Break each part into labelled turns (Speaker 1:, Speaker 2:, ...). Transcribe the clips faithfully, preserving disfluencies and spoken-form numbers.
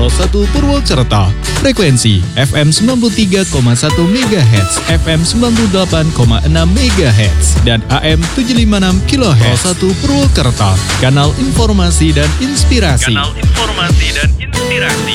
Speaker 1: Pro satu Purwokerto. Frekuensi F M sembilan puluh tiga koma satu megahertz, F M sembilan puluh delapan koma enam megahertz, dan A M tujuh lima enam kilohertz. Pro satu Purwokerto, kanal informasi dan inspirasi.
Speaker 2: Kanal informasi dan inspirasi.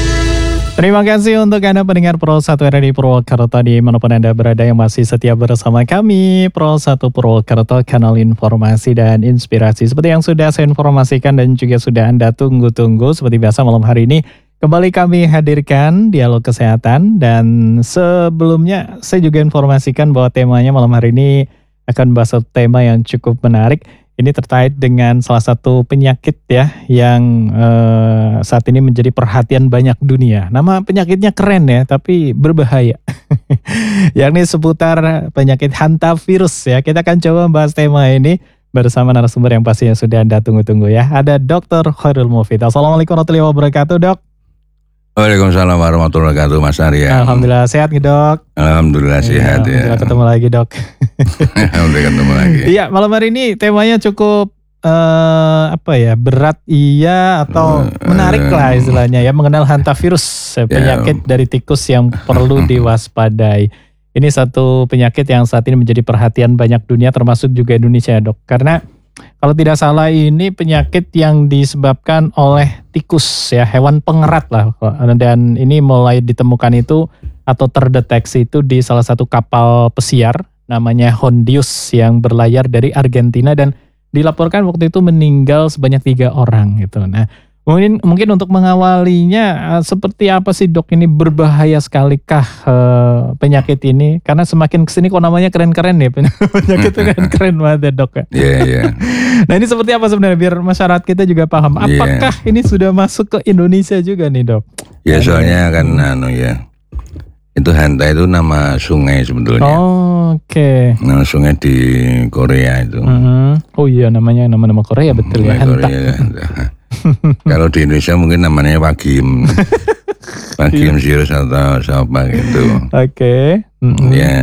Speaker 3: Terima kasih untuk Anda pendengar Pro satu R R I Purwokerto dimanapun Anda berada yang masih setia bersama kami. Pro satu Purwokerto, kanal informasi dan inspirasi. Seperti yang sudah saya informasikan dan juga sudah Anda tunggu-tunggu, seperti biasa malam hari ini kembali kami hadirkan dialog kesehatan. Dan sebelumnya saya juga informasikan bahwa temanya malam hari ini akan bahas satu tema yang cukup menarik. Ini terkait dengan salah satu penyakit ya yang eh, saat ini menjadi perhatian banyak dunia. Nama penyakitnya keren ya, tapi berbahaya. Yakni seputar penyakit hantavirus ya. Kita akan coba membahas tema ini bersama narasumber yang pastinya sudah Anda tunggu-tunggu ya. Ada dokter Khairul Mufid. Assalamualaikum warahmatullahi wabarakatuh, Dok.
Speaker 4: Waalaikumsalam warahmatullahi wabarakatuh, Mas Arya.
Speaker 3: Alhamdulillah sehat nih, Dok.
Speaker 4: Alhamdulillah sehat ya.
Speaker 3: Alhamdulillah ketemu lagi, Dok.
Speaker 4: Alhamdulillah ketemu lagi.
Speaker 3: Iya, malam hari ini temanya cukup uh, apa ya, berat iya atau uh, menarik lah istilahnya ya, mengenal hantavirus, penyakit yeah. dari tikus yang perlu diwaspadai. Ini satu penyakit yang saat ini menjadi perhatian banyak dunia termasuk juga Indonesia, Dok. Karena kalau tidak salah ini penyakit yang disebabkan oleh tikus ya, hewan pengerat lah. Dan ini mulai ditemukan itu atau terdeteksi itu di salah satu kapal pesiar namanya Hondius yang berlayar dari Argentina dan dilaporkan waktu itu meninggal sebanyak tiga orang gitu. Nah, mungkin mungkin untuk mengawalinya seperti apa sih, Dok, ini berbahaya sekalikah uh, penyakit ini? Karena semakin kesini kok namanya keren-keren ya, penyakit itu kan keren banget ya, Dok ya.
Speaker 4: Iya, yeah, iya. Yeah.
Speaker 3: Nah, ini seperti apa sebenarnya biar masyarakat kita juga paham. Apakah yeah. ini sudah masuk ke Indonesia juga nih, Dok?
Speaker 4: Ya, soalnya kan anu ya. Itu hanta itu nama sungai sebetulnya.
Speaker 3: Oh, oke. Okay.
Speaker 4: Nama sungai di Korea itu.
Speaker 3: Mm-hmm. Oh iya, namanya nama-nama Korea betul ya, hanta.
Speaker 4: Korea, kalau di Indonesia mungkin namanya Wagim. Wagim Sirus atau siapa gitu.
Speaker 3: Oke. Okay. Mm-hmm.
Speaker 4: Ya.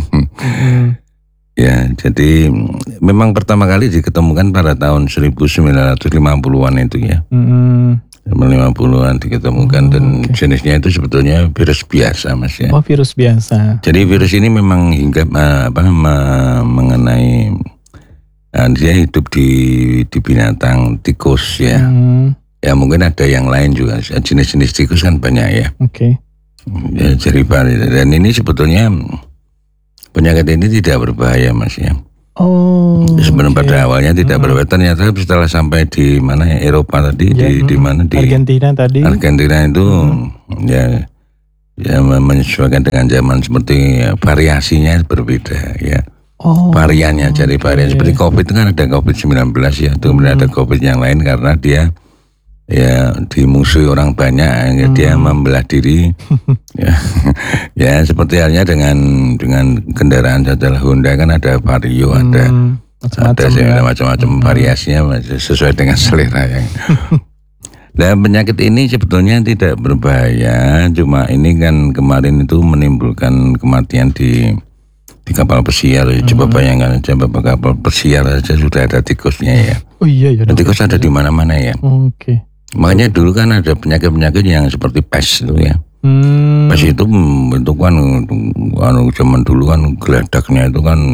Speaker 4: Ya, jadi memang pertama kali diketemukan pada tahun seribu sembilan ratus lima puluhan itu ya. Mm-hmm. lima puluhan diketemukan, oh, dan okay. jenisnya itu sebetulnya virus biasa, Mas ya.
Speaker 3: Oh, virus biasa.
Speaker 4: Jadi virus ini memang hingga apa mengenai uh, dia hidup di di binatang tikus ya. Hmm. Ya mungkin ada yang lain juga. Jenis-jenis tikus kan banyak ya.
Speaker 3: Oke.
Speaker 4: Okay. Ya, jeripar. Dan ini sebetulnya penyakit ini tidak berbahaya, Mas ya.
Speaker 3: Oh.
Speaker 4: Sebelum okay. pada awalnya tidak
Speaker 3: hmm.
Speaker 4: berbahaya. Ternyata setelah sampai di mana ya, Eropa tadi, ya, di, hmm. di mana di
Speaker 3: Argentina tadi.
Speaker 4: Argentina itu hmm. ya ya menyesuaikan dengan zaman, seperti ya, variasinya berbeda ya. Oh. Variannya jadi varian okay. seperti COVID itu kan ada COVID sembilan belas ya. Kemudian hmm. ada COVID yang lain karena dia ya dimusuhi orang banyak, hmm. dia membelah diri. ya, ya seperti halnya dengan dengan kendaraan adalah Honda kan ada Vario, hmm. ada macam-macam ada ya. macam-macam hmm. variasinya sesuai dengan selera yang. Dan penyakit ini sebetulnya tidak berbahaya, cuma ini kan kemarin itu menimbulkan kematian di di kapal pesiar. Hmm. Coba bayangkan aja, bapak kapal pesiar saja sudah ada tikusnya ya.
Speaker 3: Oh iya ya.
Speaker 4: Tikus ada di mana-mana ya.
Speaker 3: Oh, oke. Okay.
Speaker 4: Makanya dulu kan ada penyakit-penyakit yang seperti pes itu ya. Hmm. Pes itu itu kan anu zaman dulu kan geladaknya itu kan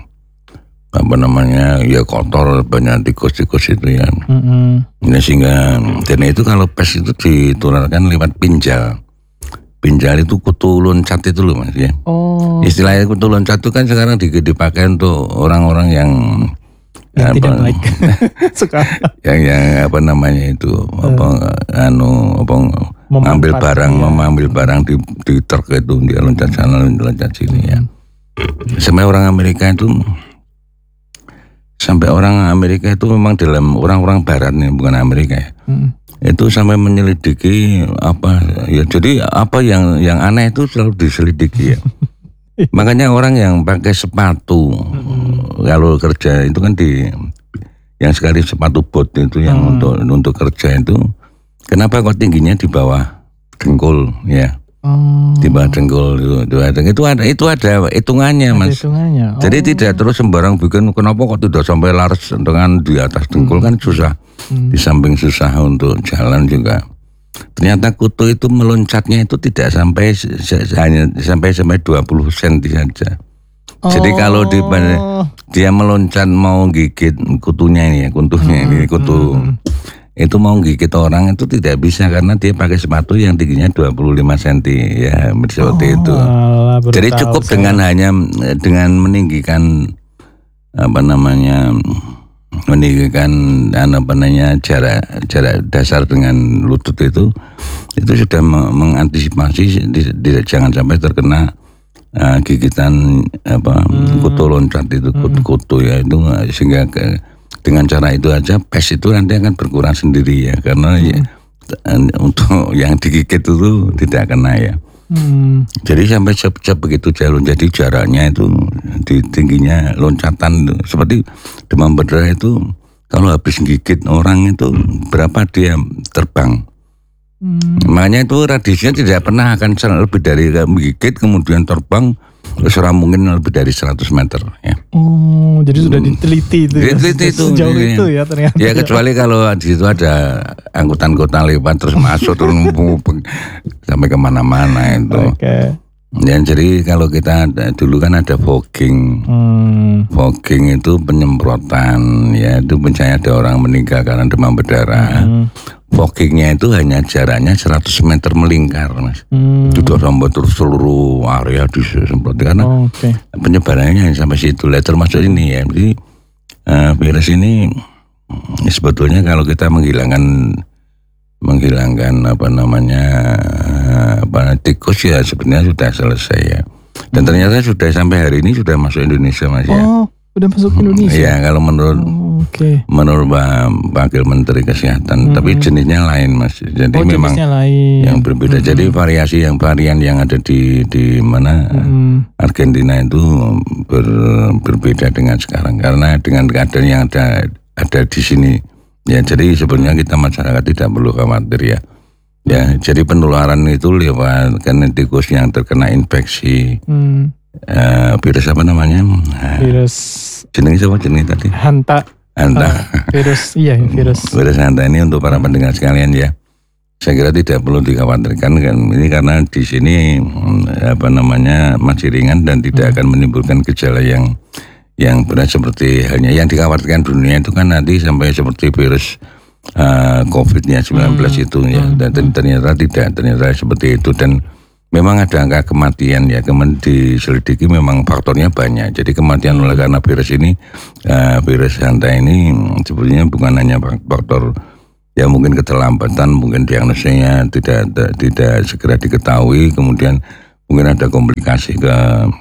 Speaker 4: apa namanya ya kotor, banyak tikus-tikus itu ya. Hmm. Nah, sehingga dan itu kalau pes itu ditularkan lewat pinjal. Pinjal itu kutu loncat itu loh, Mas ya. Oh. Istilahnya kutu loncat itu kan sekarang dipakai untuk orang-orang yang
Speaker 3: yang
Speaker 4: apa,
Speaker 3: tidak baik.
Speaker 4: yang yang apa namanya itu apa uh, anu apa mengambil barang, ya. mengambil barang di di truk itu, dia loncat sana loncat sini ya. Sampai orang Amerika itu sampai orang Amerika itu memang dalam orang-orang barat nih, bukan Amerika ya. Hmm. Itu sampai menyelidiki apa ya, jadi apa yang yang aneh itu selalu diselidiki ya. Makanya orang yang pakai sepatu hmm. kalau kerja itu kan di yang sekali sepatu bot itu yang hmm. untuk untuk kerja itu, kenapa kok tingginya di bawah dengkul ya? Oh. Di bawah dengkul itu, itu ada itu ada hitungannya, Mas.
Speaker 3: Hitungannya. Oh.
Speaker 4: Jadi tidak terus sembarang bikin, kenapa kok tidak sampai laras dengan di atas dengkul, hmm. kan susah. Hmm. Di samping susah untuk jalan juga. Ternyata kutu itu meloncatnya itu tidak sampai hanya sampai sampai dua puluh sentimeter saja. Oh. Jadi kalau di, dia meloncat mau gigit kutunya ini ya, kutunya hmm, ini kutu hmm. itu mau gigit orang itu tidak bisa karena dia pakai sepatu yang tingginya dua puluh lima sentimeter ya seperti oh, itu. Alah, jadi cukup saya. dengan hanya dengan meninggikan apa namanya meninggikan apa namanya jarak jarak dasar dengan lutut itu itu sudah mengantisipasi tidak jangan sampai terkena uh, gigitan apa hmm. kutu loncat itu kutu, kutu ya itu sehingga ke, dengan cara itu aja pes itu nanti akan berkurang sendiri ya karena hmm. ya, untuk yang digigit itu tidak kena ya. Hmm. Jadi sampai cep-cep begitu jalan, jadi jaraknya itu di tingginya loncatan itu. Seperti demam berdarah itu kalau habis gigit orang itu berapa dia terbang. Hmm. Makanya itu radiusnya tidak pernah akan lebih dari menggigit kemudian terbang secara mungkin lebih dari seratus meter ya.
Speaker 3: Oh, jadi sudah diteliti itu.
Speaker 4: Diteliti ya, itu.
Speaker 3: Sejauh ya. itu ya ternyata.
Speaker 4: Ya kecuali kalau di situ ada angkutan kota lewat terus masuk terus sampai kemana-mana itu. Oke. Okay. Ya, jadi kalau kita dulu kan ada fogging, hmm. fogging itu penyemprotan, ya itu misalnya ada orang meninggal karena demam berdarah. Hmm. Foggingnya itu hanya jaraknya seratus meter melingkar, mas. Hmm. Sudah sampai terus seluruh area disemprot karena oh, okay. penyebarannya hanya sampai situ. Lah termasuk ini ya, jadi uh, virus ini sebetulnya kalau kita menghilangkan menghilangkan apa namanya apa tikus ya sebenarnya sudah selesai ya. Dan ternyata sudah sampai hari ini sudah masuk Indonesia, mas ya.
Speaker 3: Oh, sudah masuk Indonesia.
Speaker 4: Iya, kalau menurut oh, okay. menurut Pak Wakil Menteri Kesehatan, hmm. tapi jenisnya lain, mas. Jadi oh, memang lain. yang berbeda. Hmm. Jadi variasi yang varian yang ada di di mana hmm. Argentina itu ber, berbeda dengan sekarang karena dengan keadaan yang ada ada di sini. Ya, jadi sebenarnya kita masyarakat tidak perlu khawatir ya. Ya, jadi penularan itu lewat karena tikus yang terkena infeksi. Hmm. Uh, virus apa namanya?
Speaker 3: Virus.
Speaker 4: Jenis apa jenis tadi?
Speaker 3: Hanta.
Speaker 4: Hanta.
Speaker 3: Uh, virus, iya virus.
Speaker 4: Virus hanta ini untuk para pendengar sekalian ya. Saya kira tidak perlu dikhawatirkan kan ini karena di sini apa namanya masih ringan dan tidak hmm. akan menimbulkan gejala yang yang berat seperti halnya yang dikhawatirkan dunia itu kan nanti sampai seperti virus uh, COVID-nya sembilan belas hmm. itu ya dan ternyata tidak ternyata seperti itu dan memang ada angka kematian ya kemudian diselidiki memang faktornya banyak jadi kematian oleh karena virus ini uh, virus hanta ini sebetulnya bukan hanya faktor ya mungkin keterlambatan mungkin diagnosanya tidak tidak segera diketahui kemudian mungkin ada komplikasi ke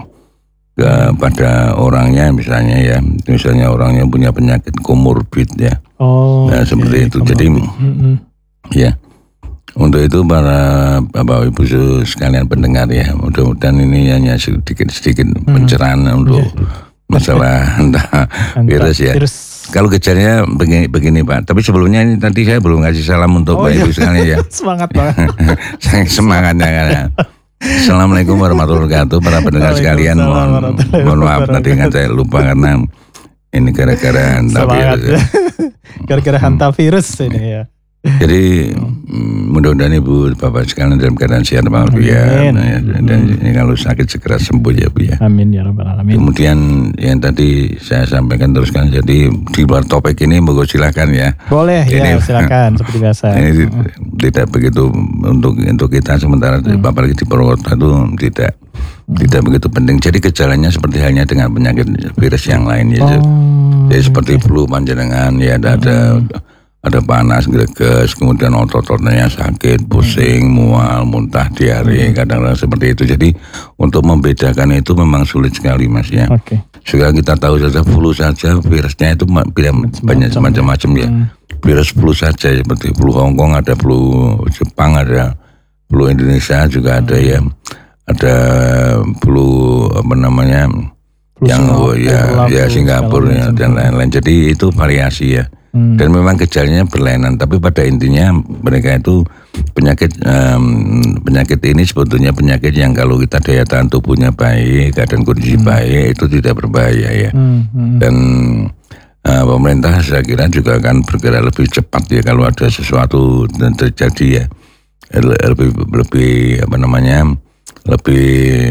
Speaker 4: kepada orangnya misalnya ya misalnya orangnya punya penyakit komorbid ya oh, nah seperti okay, itu komorbid. Jadi mm-hmm. ya untuk itu para bapak ibu sekalian pendengar ya mudah-mudahan ini hanya sedikit-sedikit mm-hmm. pencerahan untuk yeah. masalah entah virus ya virus. Kalau gejalanya begini, begini Pak tapi sebelumnya ini tadi saya belum ngasih salam untuk oh, bapak iya. ibu sekalian ya
Speaker 3: semangat banget
Speaker 4: saya semangatnya karena Assalamualaikum warahmatullahi wabarakatuh para pendengar sekalian mohon, mohon maaf tadi kan saya lupa karena ini gara-gara hantavirus ya.
Speaker 3: gara-gara hantavirus ini ya
Speaker 4: jadi mudah-mudahan ibu bapak sekalian dalam keadaan sehat walafiat ya, dan ini kalau sakit segera sembuh ya bu ya
Speaker 3: amin ya rabbal alamin.
Speaker 4: Kemudian yang tadi saya sampaikan teruskan jadi di luar topik ini monggo silakan ya
Speaker 3: boleh ini, ya silakan seperti biasa
Speaker 4: ini uh. tidak begitu untuk untuk kita sementara hmm. bapak lagi di Purwokerto itu tidak hmm. tidak begitu penting jadi gejalanya seperti halnya dengan penyakit virus yang lain ya oh, jadi seperti okay. flu panjenengan ya ada, hmm. ada ada panas, greges, kemudian otot-ototnya sakit, pusing, mual, muntah, diare, kadang-kadang seperti itu. Jadi untuk membedakan itu memang sulit sekali mas ya. Okay. Sekarang kita tahu saja flu saja virusnya itu banyak macam-macam ya. Hmm. Virus flu saja seperti flu Hongkong ada, flu Jepang ada, flu Indonesia juga ada hmm. ya. Ada flu apa namanya flu yang oh, ya ya Singapura ya, dan lain-lain. Jadi itu variasi ya. Hmm. Dan memang gejalanya berlainan, tapi pada intinya mereka itu penyakit um, penyakit ini sebetulnya penyakit yang kalau kita daya tahan tubuhnya baik, keadaan kondisi hmm. baik itu tidak berbahaya ya. Hmm. Hmm. Dan uh, pemerintah saya kira juga akan bergerak lebih cepat ya kalau ada sesuatu dan terjadi ya. lebih lebih apa namanya lebih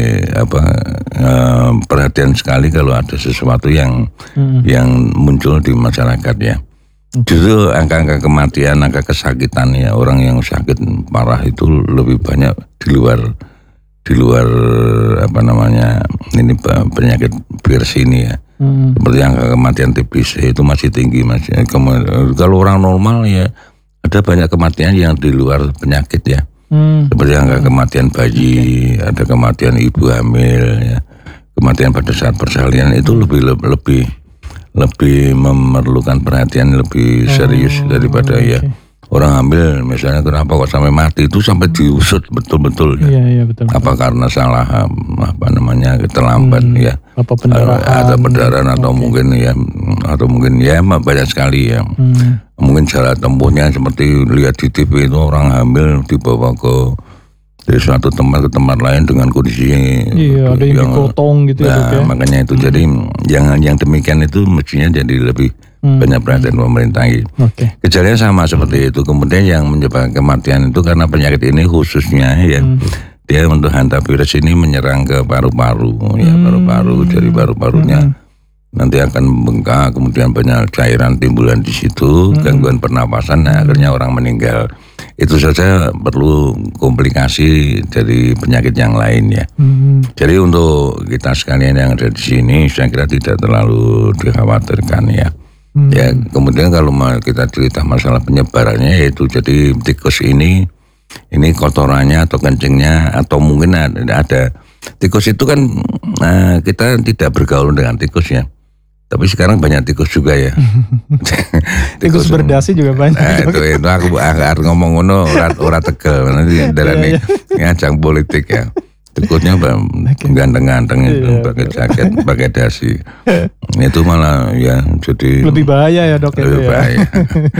Speaker 4: apa eh, perhatian sekali kalau ada sesuatu yang hmm. yang muncul di masyarakat ya. Justru angka-angka kematian, angka kesakitan ya, orang yang sakit parah itu lebih banyak di luar di luar apa namanya ini penyakit virus ini ya. Hmm. Seperti angka kematian T B C itu masih tinggi masih. Kalau orang normal ya ada banyak kematian yang di luar penyakit ya. Hmm. Seperti angka kematian bayi, okay. ada kematian ibu hamil ya. Kematian pada saat persalinan itu lebih lebih lebih memerlukan perhatian lebih serius oh, daripada okay. ya orang hamil misalnya kenapa kok sampai mati itu sampai diusut betul-betul ya.
Speaker 3: Iya, iya, betul,
Speaker 4: apa betul. Karena salah apa namanya terlambat hmm, ya
Speaker 3: apa pendarahan
Speaker 4: ada pendarahan atau okay. mungkin ya atau mungkin ya banyak sekali ya hmm. mungkin jarak tempuhnya seperti lihat di T V itu orang hamil dibawa ke dari suatu tempat ke tempat lain dengan kondisi
Speaker 3: iya, ada yang, yang digotong gitu
Speaker 4: nah,
Speaker 3: ya,
Speaker 4: makanya itu hmm. jadi yang yang demikian itu mestinya jadi lebih hmm. banyak perhatian hmm. pemerintah.
Speaker 3: Okay.
Speaker 4: Gejalanya sama seperti itu. Kemudian yang menyebabkan kematian itu karena penyakit ini khususnya ya hmm. dia untuk hantavirus ini menyerang ke paru-paru ya hmm. paru-paru dari paru-parunya hmm. nanti akan membengkak, kemudian banyak cairan timbulan di situ, hmm. gangguan pernapasan, nah akhirnya orang meninggal. Itu saja perlu komplikasi dari penyakit yang lain ya. Hmm. Jadi untuk kita sekalian yang ada di sini, saya kira tidak terlalu dikhawatirkan ya. Hmm. Ya kemudian kalau kita cerita masalah penyebarannya, yaitu jadi tikus ini, ini kotorannya atau kencingnya atau mungkin ada, ada tikus itu kan nah, kita tidak bergaul dengan tikus ya. Tapi sekarang banyak tikus juga ya.
Speaker 3: tikus, tikus berdasi juga banyak.
Speaker 4: Nah, itu, itu aku harus ngomong ngono ora ora tegel nanti darane ngajang politik ya. Tikusnya ganteng-ganteng itu iya, pakai jaket, pakai dasi. Itu malah ya jadi
Speaker 3: lebih bahaya ya dok
Speaker 4: lebih
Speaker 3: itu
Speaker 4: bahaya. ya.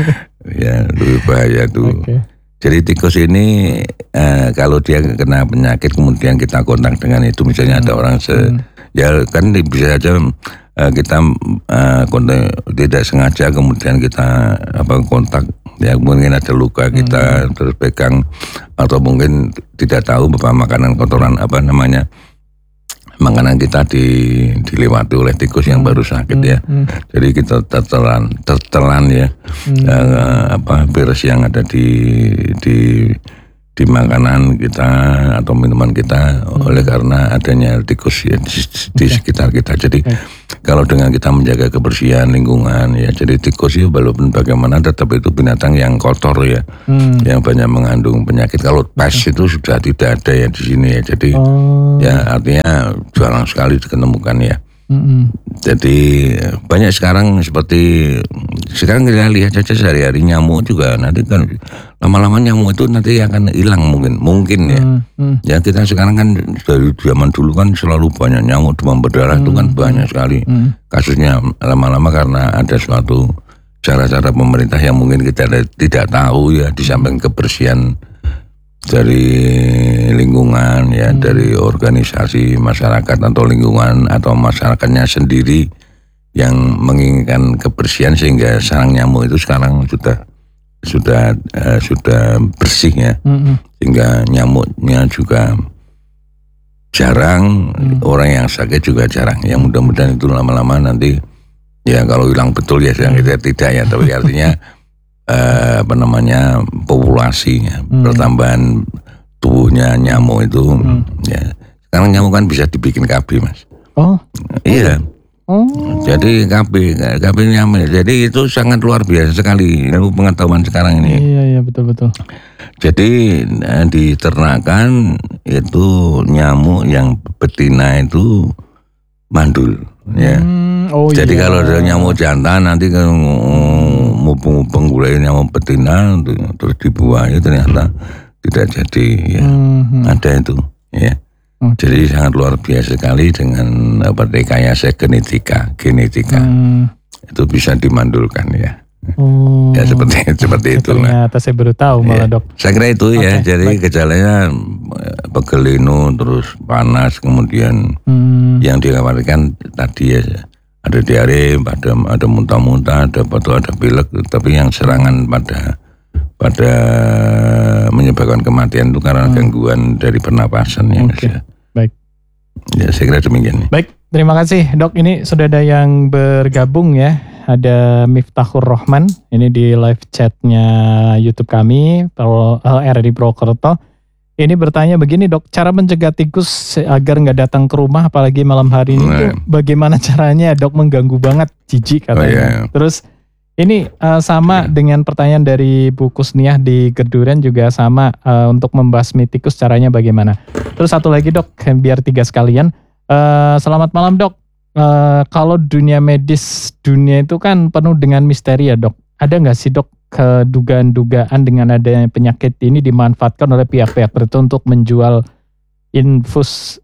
Speaker 4: ya lebih bahaya tuh. Okay. Jadi tikus ini eh, kalau dia kena penyakit kemudian kita kontak dengan itu misalnya hmm. ada orang se hmm. ya kan bisa saja kita uh, kontak, tidak sengaja kemudian kita apa kontak ya mungkin ada luka kita hmm. terus pegang atau mungkin tidak tahu bahwa makanan kotoran apa namanya makanan kita di, dilewati oleh tikus yang baru sakit ya hmm. jadi kita tertelan tertelan ya hmm. uh, apa virus yang ada di di di makanan kita atau minuman kita hmm. oleh karena adanya tikus ya, di, di okay. sekitar kita. Jadi okay. kalau dengan kita menjaga kebersihan lingkungan ya, jadi tikus itu walaupun bagaimana tetap itu binatang yang kotor ya, hmm. yang banyak mengandung penyakit. Kalau pes okay. itu sudah tidak ada ya di sini ya. Jadi oh. ya artinya jarang sekali ditemukan ya. Mm-hmm. Jadi banyak sekarang seperti sekarang kita lihat saja sehari-hari nyamuk juga nanti kan lama-lama nyamuk itu nanti akan hilang mungkin mungkin ya. Mm-hmm. Ya kita sekarang kan dari zaman dulu kan selalu banyak nyamuk demam berdarah mm-hmm. itu kan banyak sekali mm-hmm. kasusnya lama-lama karena ada suatu cara-cara pemerintah yang mungkin kita tidak tahu ya di samping kebersihan dari lingkungan ya hmm. dari organisasi masyarakat atau lingkungan atau masyarakatnya sendiri yang menginginkan kebersihan sehingga sarang nyamuk itu sekarang sudah sudah uh, sudah bersih ya hmm. sehingga nyamuknya juga jarang hmm. orang yang sakit juga jarang ya mudah-mudahan itu lama-lama nanti ya kalau hilang betul ya yang kita tidak ya tapi artinya Uh, apa namanya populasinya hmm. pertambahan tubuhnya nyamuk itu hmm. ya sekarang nyamuk kan bisa dibikin K B mas
Speaker 3: oh
Speaker 4: iya
Speaker 3: oh.
Speaker 4: jadi K B K B nyamuk jadi itu sangat luar biasa sekali pengetahuan sekarang ini
Speaker 3: iya iya betul betul
Speaker 4: jadi uh, diternakan itu nyamuk yang betina itu mandul ya
Speaker 3: hmm. oh,
Speaker 4: jadi
Speaker 3: iya.
Speaker 4: kalau ada nyamuk jantan nanti kan mubeng-mubeng gulai nyamuk betina terus dibuang itu ternyata tidak jadi ya hmm. ada itu ya okay. jadi sangat luar biasa sekali dengan apa rekayasa genetika genetika hmm. itu bisa dimandulkan ya oh. ya seperti seperti itu
Speaker 3: ternyata saya baru tahu malah
Speaker 4: ya.
Speaker 3: dok
Speaker 4: saya kira itu okay. ya jadi baik. Gejalanya pegel linu terus panas kemudian hmm. yang dikhawatirkan tadi ya ada diare, ada ada muntah-muntah, ada batuk, ada pilek, tapi yang serangan pada pada menyebabkan kematian itu karena hmm. gangguan dari pernapasan ya.
Speaker 3: Oke, okay. Baik.
Speaker 4: Ya saya kira demikian.
Speaker 3: Baik, terima kasih dok. Ini sudah ada yang bergabung ya. Ada Miftahur Rahman, ini di live chatnya YouTube kami, R R I Purwokerto. Ini bertanya begini dok, cara mencegah tikus agar nggak datang ke rumah apalagi malam hari ini nah. tuh bagaimana caranya dok? Mengganggu banget, jijik katanya. Oh, yeah. Terus ini uh, sama yeah. dengan pertanyaan dari Bu Kusniah di Gerduren juga sama uh, untuk membasmi tikus caranya bagaimana. Terus satu lagi dok, biar tiga sekalian. Uh, selamat malam dok. Uh, kalau dunia medis, dunia itu kan penuh dengan misteri ya dok. Ada nggak sih dok kedugaan-dugaan dengan adanya penyakit ini dimanfaatkan oleh pihak-pihak tertentu untuk menjual infus,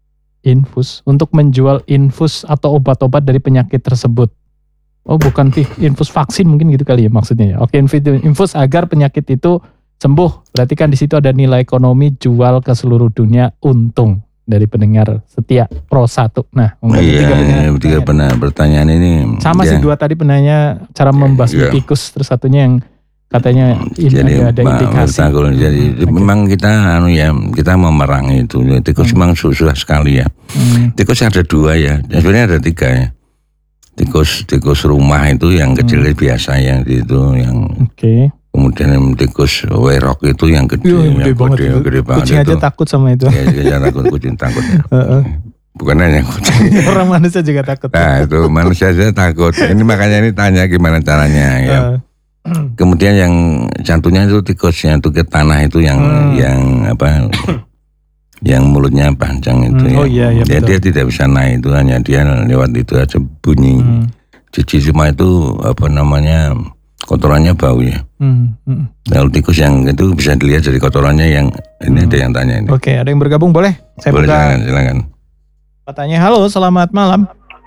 Speaker 3: infus, untuk menjual infus atau obat-obat dari penyakit tersebut? Oh bukan infus vaksin mungkin gitu kali ya maksudnya ya. Oke, infus agar penyakit itu sembuh. Berarti kan di situ ada nilai ekonomi jual ke seluruh dunia, untung dari pendengar setia Pro satu. Nah,
Speaker 4: iya, tiga benar pertanyaan ini.
Speaker 3: Sama ya. Sih dua tadi penanya cara membasmi ya. Tikus, terus satunya yang katanya ini jadi, ada, ada indikasi.
Speaker 4: Betul, jadi okay. memang kita anu ya, kita memerangi itu. Tikus hmm. memang susah sekali ya. Hmm. Tikus ada dua ya, sebenarnya ada tiga ya. Tikus tikus rumah itu yang kecil hmm. biasa yang itu yang okay. Kemudian tikus werok itu yang gede,
Speaker 3: Yuh,
Speaker 4: yang
Speaker 3: gede, banget,
Speaker 4: gede, gede banget.
Speaker 3: Kucing aja takut sama itu.
Speaker 4: Ya, ya takut, kucing takut. Ya.
Speaker 3: Uh-uh.
Speaker 4: Bukan hanya kucing.
Speaker 3: Orang manusia juga takut.
Speaker 4: Nah itu manusia aja takut. Ini makanya ini tanya gimana caranya ya. Uh. Kemudian yang satunya itu tikusnya itu ke tanah itu yang hmm. yang apa? Yang mulutnya panjang itu hmm. ya.
Speaker 3: Oh iya, iya,
Speaker 4: ya dia tidak bisa naik itu, hanya dia lewat itu aja bunyi. Hmm. Cici cuma itu apa namanya? Kotorannya bau ya. Hmm, hmm. Kalau tikus yang itu bisa dilihat dari kotorannya yang ini hmm. ada yang tanya ini.
Speaker 3: Oke, ada yang bergabung boleh? Saya
Speaker 4: boleh,
Speaker 3: buka.
Speaker 4: silakan, silakan.
Speaker 3: Katanya halo, selamat malam.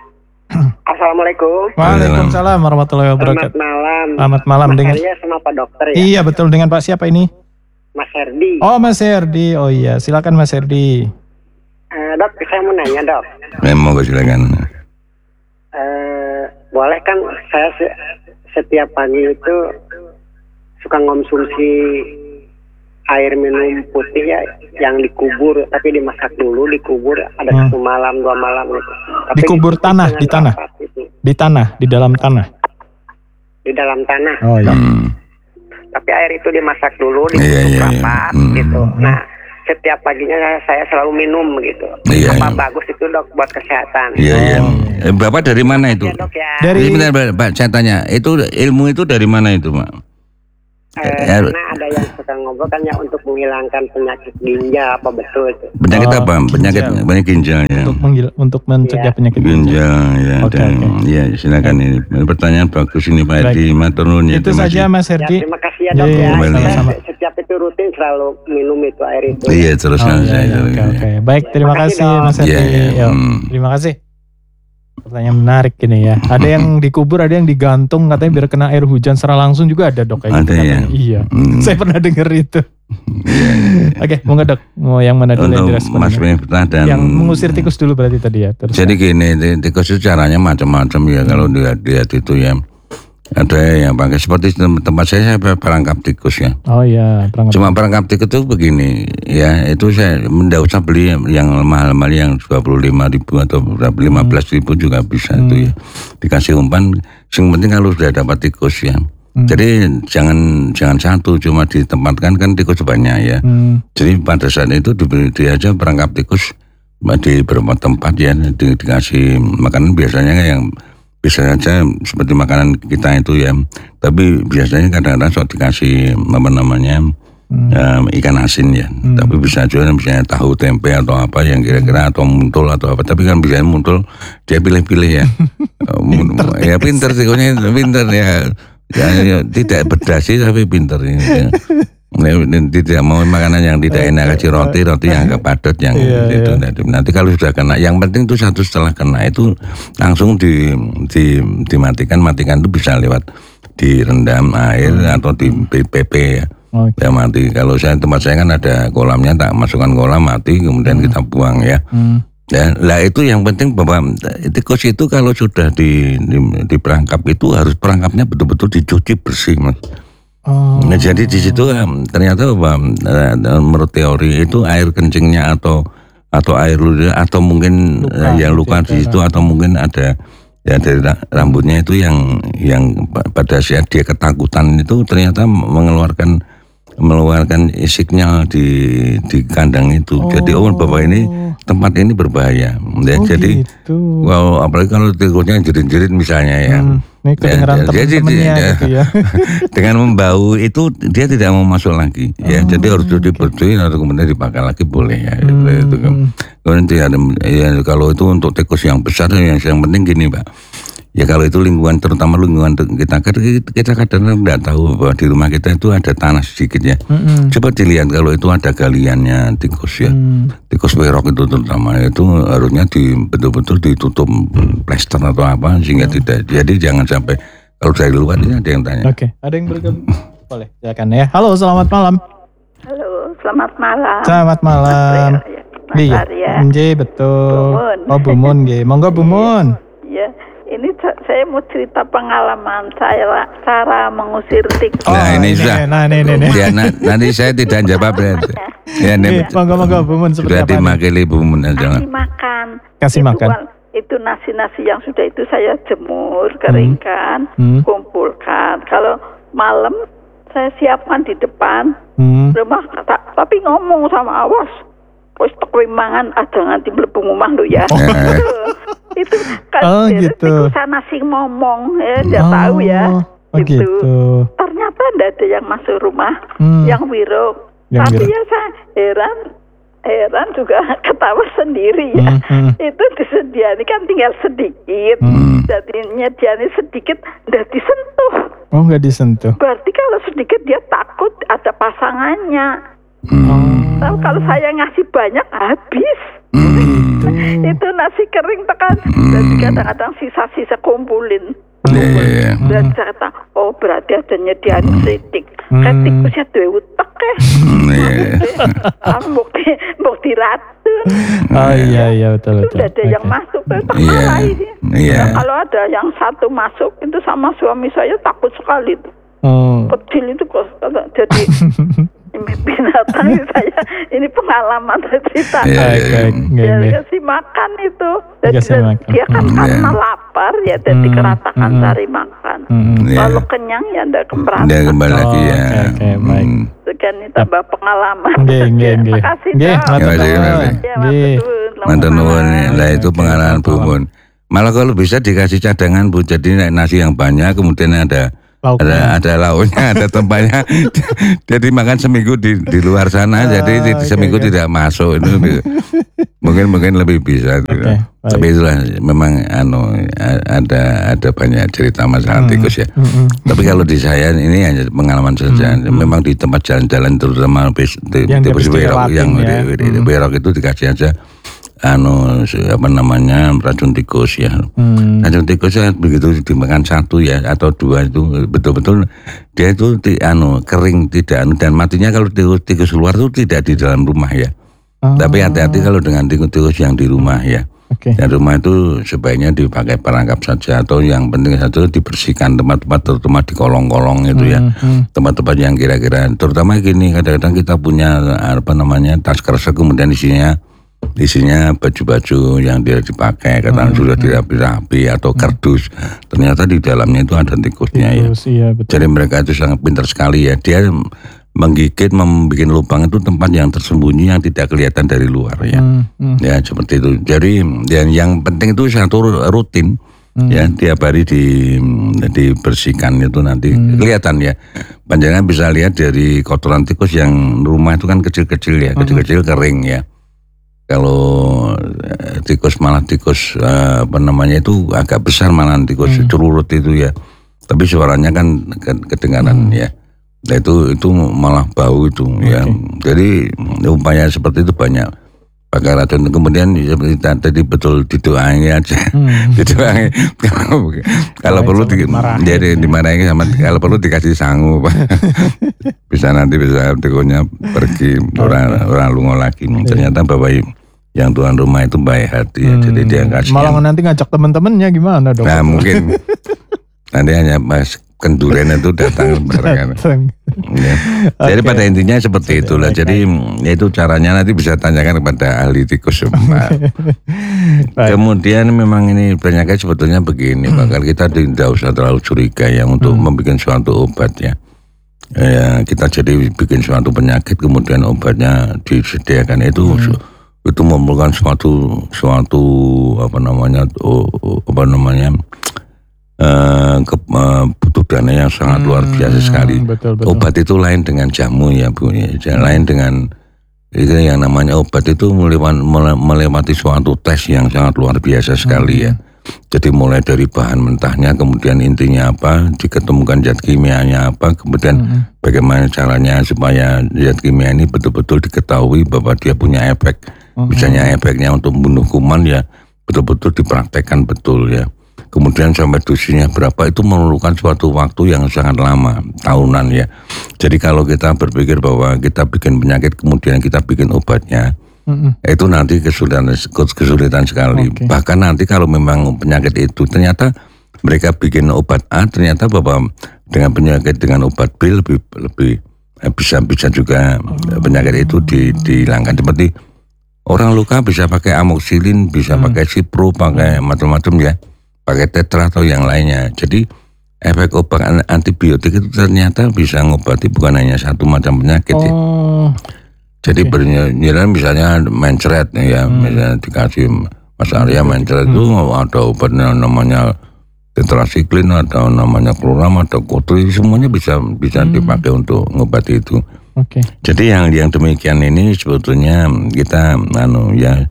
Speaker 5: Assalamualaikum.
Speaker 3: Waalaikumsalam warahmatullahi wabarakatuh.
Speaker 5: Selamat malam.
Speaker 3: Selamat malam
Speaker 5: Mas
Speaker 3: dengan.
Speaker 5: Sama Pak Dokter ya.
Speaker 3: Iya betul, dengan Pak siapa ini?
Speaker 5: Mas Herdi.
Speaker 3: Oh Mas Herdi, oh iya silakan Mas Herdi.
Speaker 5: Uh, dok, saya mau nanya dok.
Speaker 4: Memang silakan.
Speaker 5: Uh, boleh kan saya se- setiap pagi itu suka ngonsumsi air minum putih ya yang dikubur tapi dimasak dulu dikubur ada hmm. satu malam dua malam gitu. Tapi
Speaker 3: dikubur tanah di tanah gitu. Di tanah di dalam tanah
Speaker 5: di dalam tanah.
Speaker 3: Oh iya. Hmm.
Speaker 5: Tapi air itu dimasak dulu dikubur iya, iya, rapat iya. Hmm. gitu. Nah setiap paginya saya selalu minum gitu. Iya, apa iya. bagus itu dok buat kesehatan?
Speaker 4: Iya iya. Oh. Bapak dari mana itu?
Speaker 5: Ya, dok, ya.
Speaker 3: Dari
Speaker 4: bentar, Pak, saya tanya, itu ilmu itu dari mana itu, Pak?
Speaker 5: Eh, karena ada yang suka ngobrol kan ya untuk menghilangkan penyakit ginjal, apa betul itu?
Speaker 4: Penyakit
Speaker 3: oh,
Speaker 4: apa? Penyakit
Speaker 3: ginjal.
Speaker 4: banyak ginjal ya.
Speaker 3: Untuk menggil- untuk mencegah ya. Penyakit
Speaker 4: ginjal. Ginjal ya.
Speaker 3: Okay,
Speaker 4: dan,
Speaker 3: okay.
Speaker 4: Ya silakan ini. Pertanyaan bagus ini Pak Herdi, maturnuun ya.
Speaker 3: Itu saja Mas Herdi.
Speaker 5: Ya, terima kasih ya dok ya. Sama-sama. Setiap itu rutin selalu minum itu air itu.
Speaker 4: Iya terus
Speaker 3: oh, iya, iya, Oke okay, okay. Baik, terima kasih Mas Herdi.
Speaker 4: Ya, ya. Hmm.
Speaker 3: Terima kasih. Pertanyaan menarik ini ya. Ada yang dikubur, ada yang digantung katanya biar kena air hujan secara langsung juga ada dok kayak
Speaker 4: ada
Speaker 3: gitu.
Speaker 4: Ya?
Speaker 3: Iya. Hmm. Saya pernah dengar itu. Oke, mau nggak dok? Mau yang mana dulu yang direspon?
Speaker 4: Mas Miftah dan
Speaker 3: yang mengusir tikus dulu berarti tadi ya. Terus
Speaker 4: jadi gini, tikus itu caranya macam-macam ya hmm. kalau dilihat itu ya. Ada yang pakai seperti tempat saya, saya perangkap tikus ya.
Speaker 3: Oh iya,
Speaker 4: perangkap. Cuma perangkap tikus itu begini, ya itu saya tidak usah beli yang mahal-mahal yang dua puluh lima ribu atau lima belas ribu juga bisa hmm. itu ya. Dikasih umpan, yang penting kalau sudah dapat tikus ya. Hmm. Jadi jangan jangan satu cuma ditempatkan kan tikus banyak ya. Hmm. Jadi pada saat itu diberi dia aja perangkap tikus di beberapa tempat ya di, dikasih makanan biasanya yang bisa saja seperti makanan kita itu ya, tapi biasanya kadang-kadang sok dikasih apa namanya hmm. um, ikan asin ya, hmm. tapi bisa juga misalnya tahu tempe atau apa yang kira-kira atau muntul atau apa, tapi kan biasanya muntul dia pilih-pilih ya, pinter, ya pinter tikusnya pinter ya, ya, ya tidak berdasi tapi pinter ini. Ya. Tidak mau makanan yang tidak enak, kasih roti roti yang agak padat yang yeah, itu yeah. Nanti kalau sudah kena, yang penting itu satu setelah kena itu langsung di, di dimatikan matikan itu bisa lewat direndam air hmm. atau di P P ya. Okay. Ya mati. Kalau saya tempat saya kan ada kolamnya, tak masukkan kolam mati kemudian hmm. kita buang ya. Hmm. Ya, lah itu yang penting bahwa tikus itu kalau sudah di, di, di perangkap itu harus perangkapnya betul-betul dicuci bersih mas.
Speaker 3: Oh.
Speaker 4: Nah, jadi di situ um, ternyata um, uh, menurut teori itu air kencingnya atau atau air ludah atau mungkin
Speaker 3: Luka,
Speaker 4: uh, yang luka
Speaker 3: gitu,
Speaker 4: di situ atau mungkin ada ya dari rambutnya itu yang yang pada saat dia ketakutan itu ternyata mengeluarkan mengeluarkan signal di di kandang itu. Oh. Jadi oh bapak ini tempat ini berbahaya. Ya,
Speaker 3: oh,
Speaker 4: jadi
Speaker 3: gitu.
Speaker 4: Wow, apalagi kalau tikusnya jerit-jerit misalnya ya.
Speaker 3: Hmm, ini kedengeran
Speaker 4: ya,
Speaker 3: teman-temannya
Speaker 4: ya,
Speaker 3: gitu ya.
Speaker 4: Dengan membau itu dia tidak mau masuk lagi. Ya, oh, jadi harus okay. dibersihin atau kemudian dipakai lagi boleh ya. Hmm. Itu kan. Kemudian ya, kalau itu untuk tikus yang besar yang yang penting gini, Pak. Ya kalau itu lingkungan, terutama lingkungan kita, kita kadang tidak tahu bahwa di rumah kita itu ada tanah sedikit ya. Mm-hmm. Coba dilihat kalau itu ada galiannya tikus ya, mm. tikus perok itu terutama itu harusnya di, betul-betul ditutup plester atau apa sehingga mm. tidak. Jadi jangan sampai kalau dari luar ini ada yang tanya.
Speaker 3: Oke, okay. Ada yang bergabung? Boleh, silakan ya. Halo, selamat malam.
Speaker 6: Halo, selamat malam.
Speaker 3: Selamat malam.
Speaker 6: Iya,
Speaker 3: Nggih, betul. Bumun. Oh, Bumun nggih. Monggo Bumun.
Speaker 6: Iya. Ini saya mau cerita pengalaman saya cara mengusir tikus.
Speaker 4: Oh, nah ini sudah.
Speaker 3: Nah, ini, ini, ini.
Speaker 4: Ya, nah, nanti saya tidak jawab ya. Ya,
Speaker 3: ini, monggo-monggo Bumun seperti apa?
Speaker 4: Sudah dimakili Bumun aja.
Speaker 6: Kasih makan.
Speaker 3: Kasih
Speaker 6: itu,
Speaker 3: makan.
Speaker 6: Itu nasi-nasi yang sudah itu saya jemur, keringkan,
Speaker 3: hmm.
Speaker 6: kumpulkan. Kalau malam saya siapkan di depan
Speaker 3: hmm.
Speaker 6: rumah, tapi ngomong sama awas. Wis tekwi mangan aja nganti mlebu omah lho ya. Oh. Itu kan
Speaker 3: oh, gitu.
Speaker 6: Sana sing ngomong ya, dia oh, tahu ya.
Speaker 3: Oh, gitu.
Speaker 6: gitu. Ternyata enggak ada yang masuk rumah, hmm. yang wiro.
Speaker 3: Yang
Speaker 6: Tapi
Speaker 3: wiro.
Speaker 6: ya saya heran, heran juga ketawa sendiri ya. Hmm, hmm. Itu disediani kan tinggal sedikit.
Speaker 4: Hmm.
Speaker 6: Jadinya dia sedikit enggak disentuh.
Speaker 3: Oh, enggak disentuh.
Speaker 6: Berarti kalau sedikit dia takut ada pasangannya.
Speaker 4: Hmm.
Speaker 6: Tahu kalau saya ngasih banyak habis.
Speaker 4: Hmm.
Speaker 6: Itu nasi kering tekan.
Speaker 4: Hmm.
Speaker 6: Jadi kadang-kadang sisa-sisa kumpulin.
Speaker 4: Yeah, yeah, yeah.
Speaker 6: Dan saya kata, oh berarti ada nyediain sedikit.
Speaker 3: Hmm.
Speaker 6: Kan tikusnya dua utek ya. Ah, bukti bukti ratu.
Speaker 3: Oh iya iya betul betul.
Speaker 6: Itu ada okay. yang masuk ke tengah
Speaker 4: yeah.
Speaker 6: ini.
Speaker 4: Yeah.
Speaker 6: Nah, kalau ada yang satu masuk itu sama suami saya takut sekali.
Speaker 3: Hmm.
Speaker 6: Kecil itu kok jadi binatang saya ini pengalaman cerita.
Speaker 4: Yeah, yeah,
Speaker 6: yeah. Dia kasih makan itu. Jadi
Speaker 3: makan.
Speaker 6: dia kan
Speaker 4: mm,
Speaker 6: karena
Speaker 4: yeah.
Speaker 6: lapar ya jadi
Speaker 3: mm,
Speaker 6: keratakan
Speaker 3: mm,
Speaker 6: cari makan.
Speaker 3: Mm,
Speaker 6: Kalau
Speaker 4: yeah.
Speaker 6: kenyang ya ndak keberatan.
Speaker 4: Dia kembali lagi
Speaker 3: oh,
Speaker 4: ya.
Speaker 3: Oke okay, okay, baik.
Speaker 6: Sekian ini tambah pengalaman.
Speaker 3: Nggih nggih nggih.
Speaker 6: Terima kasih.
Speaker 3: Nggih, matur nuwun.
Speaker 6: Nggih.
Speaker 4: Matur nuwun. Lah itu pengalaman Bu Mun. Malah kalau bisa dikasih cadangan Bu, jadi nasi yang banyak kemudian ada Lauknya. Ada ada lauknya, ada tempatnya. Jadi makan seminggu di di luar sana, ah, jadi okay, seminggu okay. tidak masuk itu mungkin mungkin lebih bisa. Okay, tapi itulah memang anu ada ada banyak cerita masalah hmm, tikus ya. Hmm, hmm. Tapi kalau di saya ini hanya pengalaman saja. Hmm, memang di tempat jalan-jalan terutama di tikus berok yang ya. di, di, di berok itu dikasih aja. Anu apa namanya racun tikus ya. Hmm. Racun tikus ya begitu dimakan satu ya atau dua itu betul-betul dia itu di, anu kering tidak dan matinya kalau tikus, tikus luar itu tidak di dalam rumah ya. Oh. Tapi hati-hati kalau dengan tikus-tikus yang di rumah ya. Okay. Dan rumah itu sebaiknya dipakai perangkap saja atau yang penting satu dibersihkan tempat-tempat terutama di kolong-kolong itu hmm, ya. Hmm. Tempat-tempat yang kira-kira terutama gini kadang-kadang kita punya apa namanya tas kresek kemudian isinya isinya baju-baju yang dia dipakai kadang hmm, sudah dirapi-rapi atau kardus hmm. ternyata di dalamnya itu ada tikusnya Tikus, ya. Iya, betul. Jadi mereka itu sangat pintar sekali ya. Dia menggigit, membuat lubang itu tempat yang tersembunyi yang tidak kelihatan dari luar ya. Hmm, hmm. Ya seperti itu. Jadi yang yang penting itu satu rutin hmm. ya tiap hari di dibersihkan itu nanti hmm. kelihatan ya. Panjangan bisa lihat dari kotoran tikus yang rumah itu kan kecil-kecil ya, hmm. kecil-kecil kering ya. Kalau tikus malah tikus uh, apa namanya itu agak besar malah tikus hmm. cururut itu ya. Tapi suaranya kan kedengaran hmm. ya. Nah itu itu malah bau itu okay. ya. Jadi upaya seperti itu banyak. Pakai racun kemudian seperti tadi betul didoain aja. Hmm. Didoain kalau kalau perlu di, jadi dimarahin sama kalau perlu dikasih sangu Pak. Bisa nanti bisa tikusnya pergi orang orang lungo lagi. Ternyata bapak yang tuan rumah itu baik hati ya. Hmm. Jadi dia kasih
Speaker 3: malah nanti ngajak teman-temannya gimana dong?
Speaker 4: Nah mungkin Nanti hanya Mas Kenduren itu datang barengan. Ya. Jadi
Speaker 3: Oke.
Speaker 4: pada intinya seperti itulah. Jadi itu caranya nanti bisa tanyakan kepada ahli tikus semua. Kemudian memang ini penyakit sebetulnya begini, bakal kita tidak usah terlalu curiga ya untuk hmm. membuat suatu obat ya. Ya, kita jadi bikin suatu penyakit kemudian obatnya disediakan itu hmm. itu memerlukan suatu suatu apa namanya oh, apa namanya uh, ke, uh, butuh dana yang sangat hmm, luar biasa sekali. Betul, betul. Obat itu lain dengan jamu ya Bu, ya. Lain dengan itu yang namanya obat itu melewati, melewati suatu tes yang sangat luar biasa sekali hmm. ya. Jadi mulai dari bahan mentahnya, kemudian intinya apa, diketemukan zat kimianya apa, kemudian hmm. bagaimana caranya supaya zat kimia ini betul-betul diketahui bahwa dia punya efek. Hmm. Misalnya efeknya untuk membunuh kuman ya betul-betul dipraktekkan betul ya. Kemudian sampai dosisnya berapa itu memerlukan suatu waktu yang sangat lama, tahunan ya. Jadi kalau kita berpikir bahwa kita bikin penyakit kemudian kita bikin obatnya, mm-hmm. itu nanti kesulitan kesulitan sekali. Okay. Bahkan nanti kalau memang penyakit itu ternyata mereka bikin obat A, ternyata bahwa dengan penyakit dengan obat B lebih lebih bisa bisa juga oh. penyakit itu di, dihilangkan. Seperti orang luka bisa pakai amoxicillin, bisa mm. pakai cipro, pakai macam-macam ya. Pakai tetra atau yang lainnya. Jadi efek obat antibiotik itu ternyata bisa ngobati bukan hanya satu macam penyakit oh, ya. Jadi okay. benyerah misalnya mencret ya, hmm. misalnya dikasih Mas Arya mencret hmm. itu ada obatnya namanya tetrasiklin, ada namanya kloram, ada kotri, semuanya bisa bisa hmm. dipakai untuk ngobati itu. Oke. Okay. Jadi yang yang demikian ini sebetulnya kita anu ya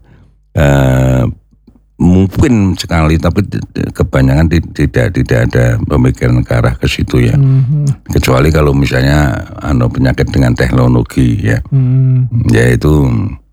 Speaker 4: uh, mungkin sekali, tapi kebanyakan tidak tidak ada pemikiran ke arah ke situ ya. Mm-hmm. Kecuali kalau misalnya anu penyakit dengan teknologi ya, mm. yaitu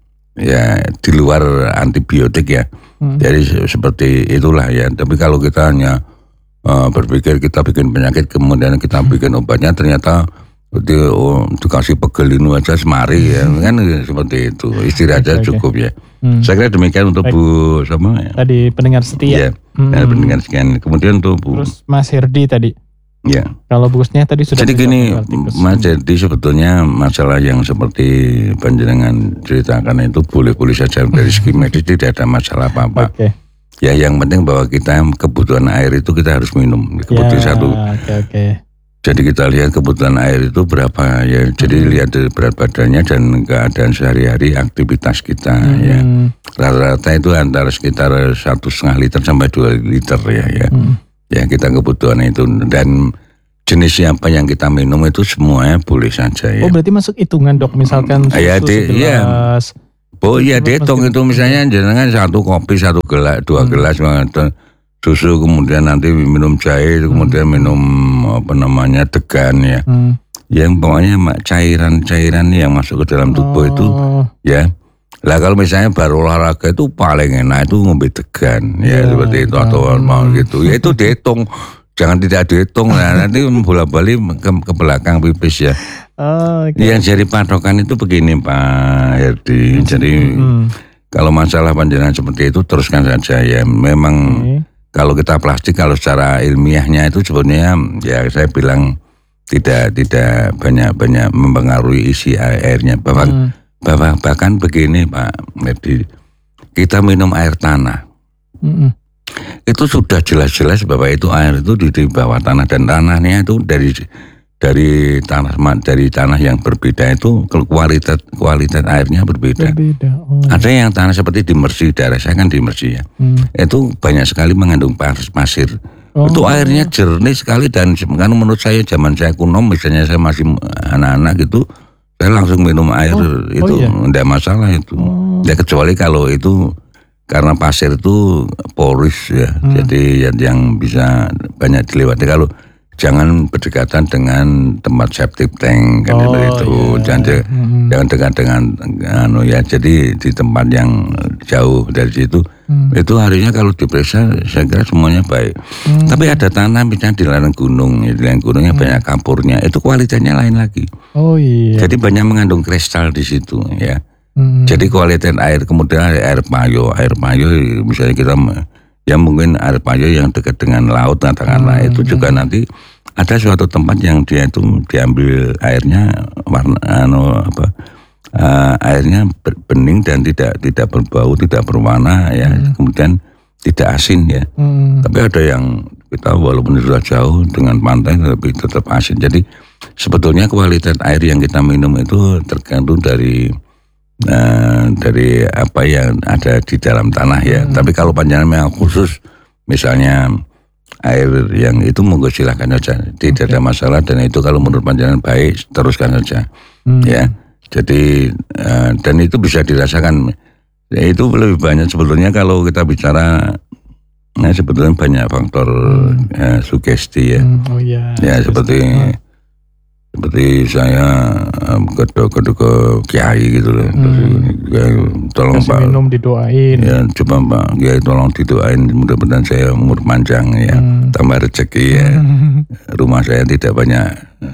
Speaker 4: ya di luar antibiotik ya. Mm. Jadi seperti itulah ya. Tapi kalau kita hanya uh, berpikir kita bikin penyakit kemudian kita bikin obatnya ternyata di, oh, dikasih pegelinu aja semari ya, kan seperti itu. Istirahat aja cukup ya. Hmm. Saya kira demikian untuk Baik. Bu sama ya.
Speaker 3: Tadi pendengar setia.
Speaker 4: Ya, hmm. pendengar sekian. Kemudian untuk Bu.
Speaker 3: Terus Mas Herdi tadi.
Speaker 4: Ya.
Speaker 3: Kalau bugusnya tadi sudah.
Speaker 4: Jadi gini, Mas Herdi sebetulnya masalah yang seperti panjenengan ceritakan itu boleh-boleh saja dari segi medis tidak ada masalah apa-apa. Okay. Ya yang penting bahwa kita kebutuhan air itu kita harus minum. Kebutuhan ya, satu. Oke okay, oke. Okay. Jadi kita lihat kebutuhan air itu berapa ya. Jadi hmm. lihat dari berat badannya dan keadaan sehari-hari aktivitas kita hmm. ya. Rata-rata itu antara sekitar satu setengah liter sampai dua liter ya ya. Hmm. Ya kita kebutuhan itu dan jenis apa yang kita minum itu semuanya boleh saja ya.
Speaker 3: Oh berarti masuk hitungan dok misalkan susu
Speaker 4: ya, di,
Speaker 3: segelas.
Speaker 4: Ya. Oh iya dihitung itu misalnya jangan satu kopi satu gelas dua hmm. gelas susu kemudian nanti minum jahe kemudian hmm. minum apa namanya degan ya hmm. yang pokoknya cairan-cairan yang masuk ke dalam tubuh oh. itu ya lah kalau misalnya baru olahraga itu paling enak itu ngombe degan ya, ya seperti itu atau hmm. mau gitu ya itu dihitung jangan tidak dihitung nah, nanti bola-balik ke, ke belakang pipis ya oh, okay. Yang jadi patokan itu begini Pak Herdi jadi hmm. kalau masalah panjenengan seperti itu teruskan saja ya memang okay. Kalau kita plastik, kalau secara ilmiahnya itu sebenarnya ya saya bilang tidak tidak banyak banyak mempengaruhi isi airnya. Bahkan hmm. bahkan, bahkan begini Pak Herdi, kita minum air tanah, hmm. itu sudah jelas-jelas bahwa itu air itu di, di bawah tanah dan tanahnya itu dari dari tanah dari tanah yang berbeda itu kualitas kualitas airnya berbeda. berbeda. Oh. Ada yang tanah seperti di Mersi, daerah saya kan di Mersi ya. Hmm. Itu banyak sekali mengandung pasir. Oh. Itu airnya jernih sekali dan kan menurut saya zaman saya kuno misalnya saya masih anak-anak gitu saya langsung minum air oh. itu tidak oh, iya. masalah itu. Oh. Ya kecuali kalau itu karena pasir itu poris ya. Hmm. Jadi yang bisa banyak dilewati kalau jangan berdekatan dengan tempat septic tank kan oh, itu yeah. jangan hmm. jangan dekat dengan anu ya jadi di tempat yang jauh dari situ hmm. itu harinya kalau diperiksa saya kira semuanya baik hmm. tapi ada tanah misalnya di lereng gunung di lereng gunungnya hmm. banyak kapurnya itu kualitasnya lain lagi oh iya jadi banyak mengandung kristal di situ ya hmm. jadi kualitas air kemudian air payo air payo misalnya kita Ya mungkin air payau yang dekat dengan laut katakanlah hmm. itu juga nanti ada suatu tempat yang dia itu diambil airnya warna anu apa uh, airnya bening dan tidak tidak berbau, tidak berwarna ya, hmm. kemudian tidak asin ya. Hmm. Tapi ada yang kita walaupun sudah jauh dengan pantai tapi tetap asin. Jadi sebetulnya kualitas air yang kita minum itu tergantung dari Nah, dari apa yang ada di dalam tanah ya. Hmm. Tapi kalau panjenengan yang khusus, misalnya air yang itu monggo silakan saja, tidak okay. ada masalah dan itu kalau menurut panjenengan baik teruskan saja, hmm. ya. Jadi uh, dan itu bisa dirasakan. Ya, itu lebih banyak sebetulnya kalau kita bicara, nah sebetulnya banyak faktor hmm. ya, sugesti ya. Hmm. Oh ya. Ya seperti. Hmm. Seperti saya kedua-kedua ke kiai gitu loh. Hmm. Ya, tolong
Speaker 3: kasih
Speaker 4: Pak
Speaker 3: minum didoain.
Speaker 4: Ya coba Pak Kiai tolong didoain mudah-mudahan saya umur panjang ya, hmm. tambah rezeki ya. Hmm. Rumah saya tidak banyak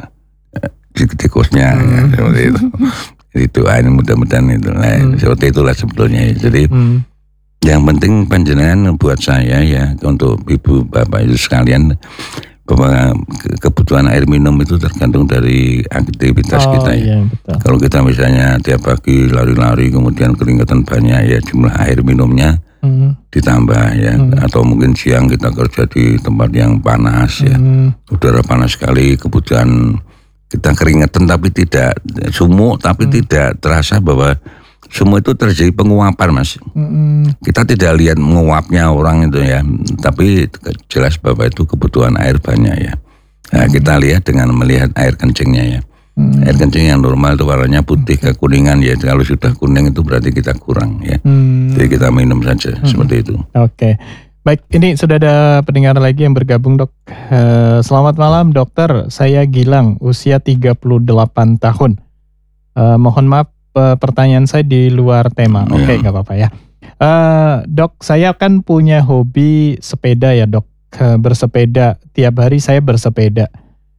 Speaker 4: tikusnya hmm. ya, seperti itu. Didoain mudah-mudahan itu. Nah, hmm. seperti itulah sebetulnya. Jadi hmm. yang penting panjenengan buat saya ya untuk ibu bapak itu sekalian, bahwa kebutuhan air minum itu tergantung dari aktivitas oh, kita ya. Iya, betul. Kalau kita misalnya tiap pagi lari-lari kemudian keringetan banyak ya jumlah air minumnya hmm. ditambah ya. Hmm. Atau mungkin siang kita kerja di tempat yang panas hmm. ya, udara panas sekali, kebutuhan kita keringetan tapi tidak sumuk tapi hmm. tidak terasa bahwa semua itu terjadi penguapan mas. Mm-hmm. Kita tidak lihat menguapnya orang itu ya, tapi jelas bahwa itu kebutuhan air banyak ya. Nah, mm-hmm. kita lihat dengan melihat air kencingnya ya. Mm-hmm. Air kencing yang normal itu warnanya putih okay. kekuningan ya. Kalau sudah kuning itu berarti kita kurang ya. Mm-hmm. Jadi kita minum saja mm-hmm. seperti itu.
Speaker 3: Oke. Okay. Baik, ini sudah ada pendengar lagi yang bergabung dok. Uh, selamat malam dokter, saya Gilang, usia tiga puluh delapan tahun. Uh, mohon maaf. Pertanyaan saya di luar tema, oke okay, nggak apa-apa ya. Uh, dok, saya kan punya hobi sepeda ya dok, uh, bersepeda tiap hari saya bersepeda.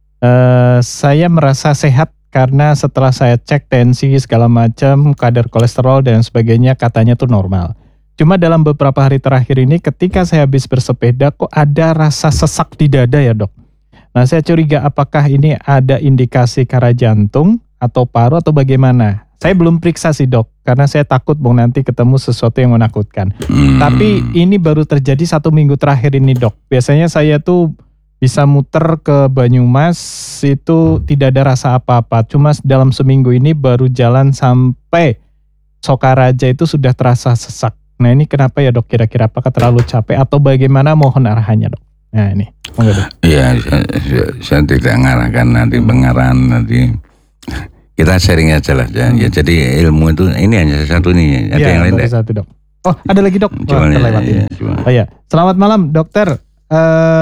Speaker 3: Uh, saya merasa sehat karena setelah saya cek tensi segala macam, kadar kolesterol dan sebagainya katanya tuh normal. Cuma dalam beberapa hari terakhir ini, ketika saya habis bersepeda kok ada rasa sesak di dada ya dok. Nah saya curiga apakah ini ada indikasi karena jantung atau paru atau bagaimana? Saya belum periksa sih dok, karena saya takut bang nanti ketemu sesuatu yang menakutkan. Hmm. Tapi ini baru terjadi satu minggu terakhir ini dok. Biasanya saya tuh bisa muter ke Banyumas itu tidak ada rasa apa-apa. Cuma dalam seminggu ini baru jalan sampai Sokaraja itu sudah terasa sesak. Nah ini kenapa ya dok? Kira-kira apakah terlalu capek atau bagaimana? Mohon arahannya dok. Nah ini.
Speaker 4: Iya, saya, saya tidak ngarahkan nanti pengarahan nanti. Kita sharing aja lah ya. Hmm. Ya jadi ilmu itu ini hanya satu nih. Ada ya, yang lain
Speaker 3: satu dok. Oh ada lagi dok. Wah, terlewat ini. Ya, oh ya. Selamat malam dokter. Uh,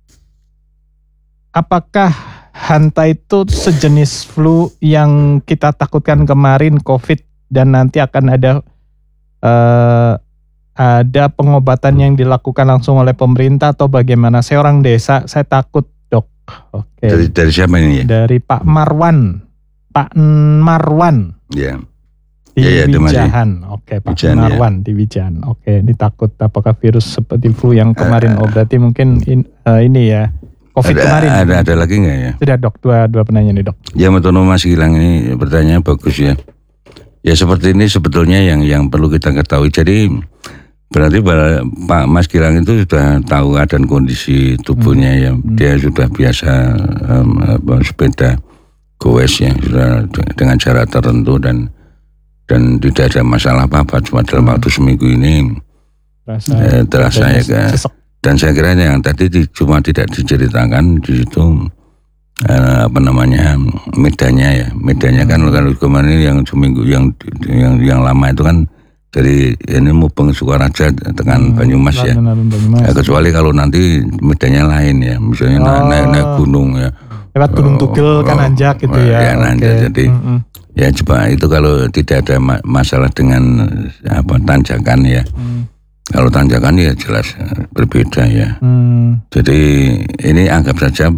Speaker 3: apakah hanta itu sejenis flu yang kita takutkan kemarin COVID dan nanti akan ada uh, ada pengobatan yang dilakukan langsung oleh pemerintah atau bagaimana? Saya orang desa, saya takut dok. Oke.
Speaker 4: Dari, dari siapa ini? Ya?
Speaker 3: Dari Pak Marwan. Pak Marwan
Speaker 4: ya.
Speaker 3: di
Speaker 4: ya, ya,
Speaker 3: Wijahan, oke Pak Wijahan, Marwan ya. Di Wijahan, oke. Ini takut apakah virus seperti flu yang kemarin? Uh, oh berarti mungkin in, uh, ini ya COVID
Speaker 4: ada,
Speaker 3: kemarin.
Speaker 4: Ada ada lagi nggak ya?
Speaker 3: Sudah dok, dua dua penanya nih dok.
Speaker 4: Ya Matono Mas Gilang ini pertanyaan bagus ya. Ya seperti ini sebetulnya yang yang perlu kita ketahui. Jadi berarti Pak Mas Gilang itu sudah tahu keadaan kondisi tubuhnya hmm. ya. Dia hmm. sudah biasa um, sepeda goes ya sudah dengan jarak tertentu dan dan tidak ada masalah apa-apa, cuma dalam waktu seminggu ini terasa, eh, terasa ya kan. Dan saya kira yang tadi di, cuma tidak diceritakan di situ eh, apa namanya medanya ya medanya hmm. kan kalau kemarin yang seminggu yang yang yang lama itu kan dari ini Mubeng Sukaraja dengan hmm, Banyumas ya. Banyumas. Ya kecuali kalau nanti medanya lain ya misalnya oh. naik naik gunung ya.
Speaker 3: Lewat Gunung Tugel oh, kan nanjak gitu ya.
Speaker 4: Ya nanjak okay. Jadi mm-hmm. ya coba itu kalau tidak ada ma- masalah dengan apa tanjakan ya. Mm. Kalau tanjakan ya jelas berbeda ya. Mm. Jadi ini anggap saja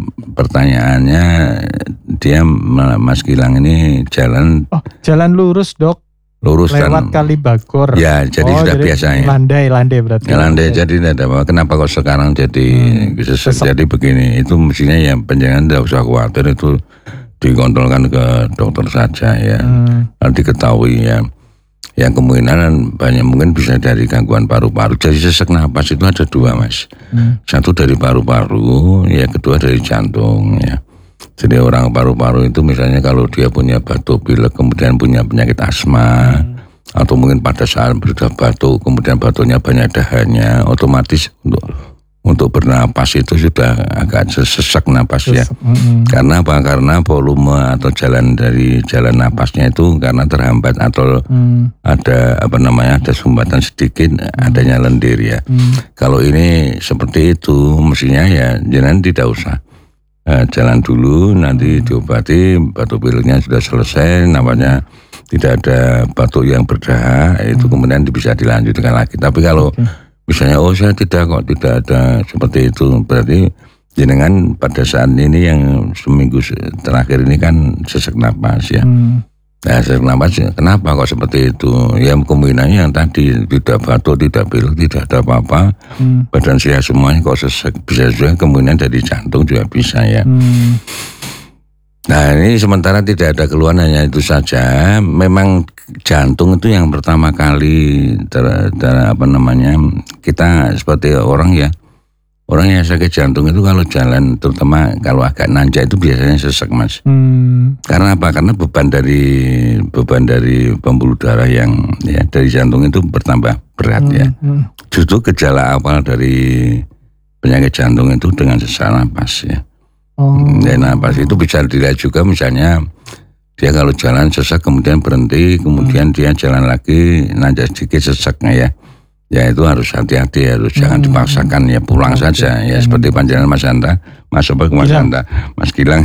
Speaker 4: pertanyaannya dia Mas Gilang ini jalan.
Speaker 3: Oh jalan lurus dok.
Speaker 4: lurus
Speaker 3: lewat
Speaker 4: dan
Speaker 3: Kali Bagor.
Speaker 4: ya jadi
Speaker 3: oh,
Speaker 4: sudah
Speaker 3: jadi
Speaker 4: biasanya.
Speaker 3: Landai, landai berarti.
Speaker 4: Ya, landai jadi tidak ada apa. Kenapa kok sekarang jadi
Speaker 3: Hmm,
Speaker 4: sesek?
Speaker 3: sesek.
Speaker 4: Jadi begini, itu mestinya ya penjangan tidak usah khawatir, itu dikontrolkan ke dokter saja ya.
Speaker 3: Hmm.
Speaker 4: Kalau diketahui ya. Yang kemungkinan banyak mungkin bisa dari gangguan paru-paru. Jadi sesak napas itu ada dua, Mas.
Speaker 3: Hmm.
Speaker 4: Satu dari paru-paru, ya kedua dari jantung ya. Jadi orang paru-paru itu misalnya kalau dia punya batuk pilek, kemudian punya penyakit asma, hmm. atau mungkin pada saat sudah batuk, kemudian batuknya banyak dahannya, otomatis untuk untuk bernapas itu sudah agak sesak napasnya.
Speaker 3: Mm-hmm.
Speaker 4: Karena apa? Karena volume atau jalan dari jalan napasnya itu karena terhambat atau mm. ada apa namanya ada sumbatan sedikit, mm. adanya lendir ya. Mm. Kalau ini seperti itu mestinya ya jangan tidak usah uh, jalan dulu, nanti diobati, batuk pileknya sudah selesai, namanya tidak ada batuk yang berdahak, itu mm. kemudian bisa dilanjutkan lagi. Tapi kalau okay. misalnya, oh saya tidak kok, tidak ada seperti itu. Berarti jenengan pada saat ini yang seminggu terakhir ini kan sesak napas ya. Hmm. Nah, sesak napas, kenapa kok seperti itu? Ya kemungkinannya yang tadi, tidak batuk, tidak pilek, tidak ada apa-apa. Hmm. Badan sehat semuanya kok sesak. Bisa juga kemungkinan dari jantung juga bisa ya. Hmm. Nah ini sementara tidak ada keluhan, hanya itu saja. Memang jantung itu yang pertama kali ter, ter, apa namanya kita seperti orang ya, orang yang sakit jantung itu kalau jalan, terutama kalau agak nanjak itu biasanya sesak, Mas. Hmm. Karena apa? Karena beban dari beban dari pembuluh darah yang ya dari jantung itu bertambah berat hmm. ya. Hmm. Justru gejala awal dari penyakit jantung itu dengan sesak napas ya. Oh. Dan napas itu bisa dilihat juga, misalnya dia kalau jalan sesak kemudian berhenti, kemudian hmm. dia jalan lagi nanjak sedikit sesaknya ya. Ya itu harus hati-hati, harus hmm. jangan dipaksakan ya, pulang okay. saja ya, hmm. seperti panjangan Mas Anda, Mas apa Mas Anda, Mas Gilang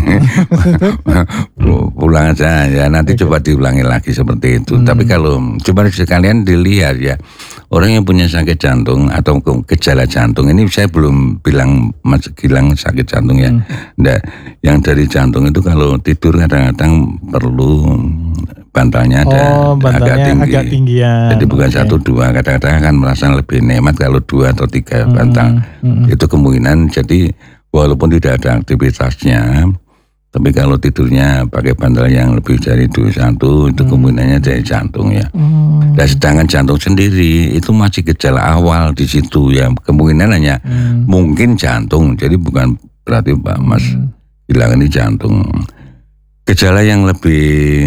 Speaker 4: pulang aja ya, nanti okay. coba diulangi lagi seperti itu. Hmm. Tapi kalau coba sekalian dilihat ya, orang yang punya sakit jantung atau gejala jantung ini, saya belum bilang Mas Gilang sakit jantung ya. Hmm. Nah, yang dari jantung itu kalau tidur kadang-kadang perlu bantalnya ada
Speaker 3: oh, bantalnya agak tinggi. Agak tinggian.
Speaker 4: Jadi bukan okay. satu dua, kadang-kadang akan merasa lebih nikmat kalau dua atau tiga hmm. bantal. Hmm. Itu kemungkinan, jadi walaupun tidak ada aktivitasnya, tapi kalau tidurnya pakai bantal yang lebih dari dua satu, itu hmm. kemungkinannya dari jantung ya. Hmm. Dan sedangkan jantung sendiri itu masih gejala awal di situ ya. Kemungkinan hanya hmm. mungkin jantung. Jadi bukan berarti Pak Mas bilang hmm. ini jantung. Gejala yang lebih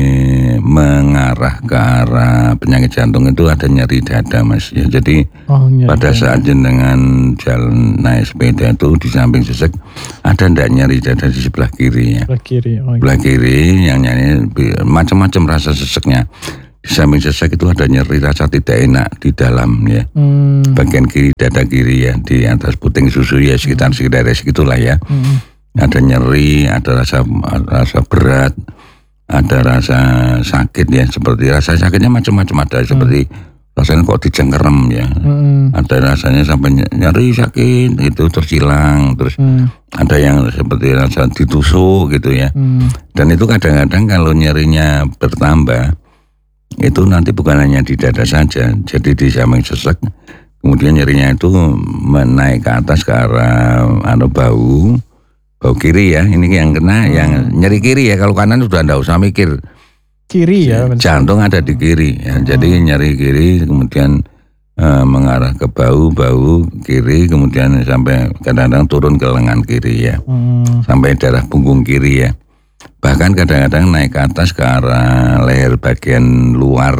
Speaker 4: mengarah ke arah penyakit jantung itu ada nyeri dada, Mas ya. Jadi oh, pada saat jenengan jalan naik sepeda itu di samping sesek, ada ndak nyeri dada di sebelah kiri ya. Sebelah kiri. Oh, sebelah kiri yang nyari macam-macam rasa seseknya. Di samping sesek itu ada nyeri rasa tidak enak di dalam ya. Hmm. Bagian kiri dada kiri ya, di atas puting susu ya, sekitar sekitar segitulah ya. Hmm. Ada nyeri, ada rasa rasa berat, ada rasa sakit ya, seperti rasa sakitnya macam-macam, ada seperti hmm. rasanya kok dijengkerem ya, hmm. ada rasanya sampai nyeri sakit itu terus hilang, terus hmm. ada yang seperti rasa ditusuk gitu ya, hmm. dan itu kadang-kadang kalau nyerinya bertambah itu nanti bukan hanya di dada saja, jadi di samping sesek, kemudian nyerinya itu menaik ke atas ke arah anu bau. Bau kiri ya, ini yang kena hmm. yang nyeri kiri ya, kalau kanan sudah enggak usah mikir. Kiri ya. Jantung ada di kiri ya, hmm. jadi nyeri kiri kemudian uh, mengarah ke bau, bau kiri kemudian sampai kadang-kadang turun ke lengan kiri ya, hmm. sampai daerah punggung kiri ya. Bahkan kadang-kadang naik ke atas ke arah leher bagian luar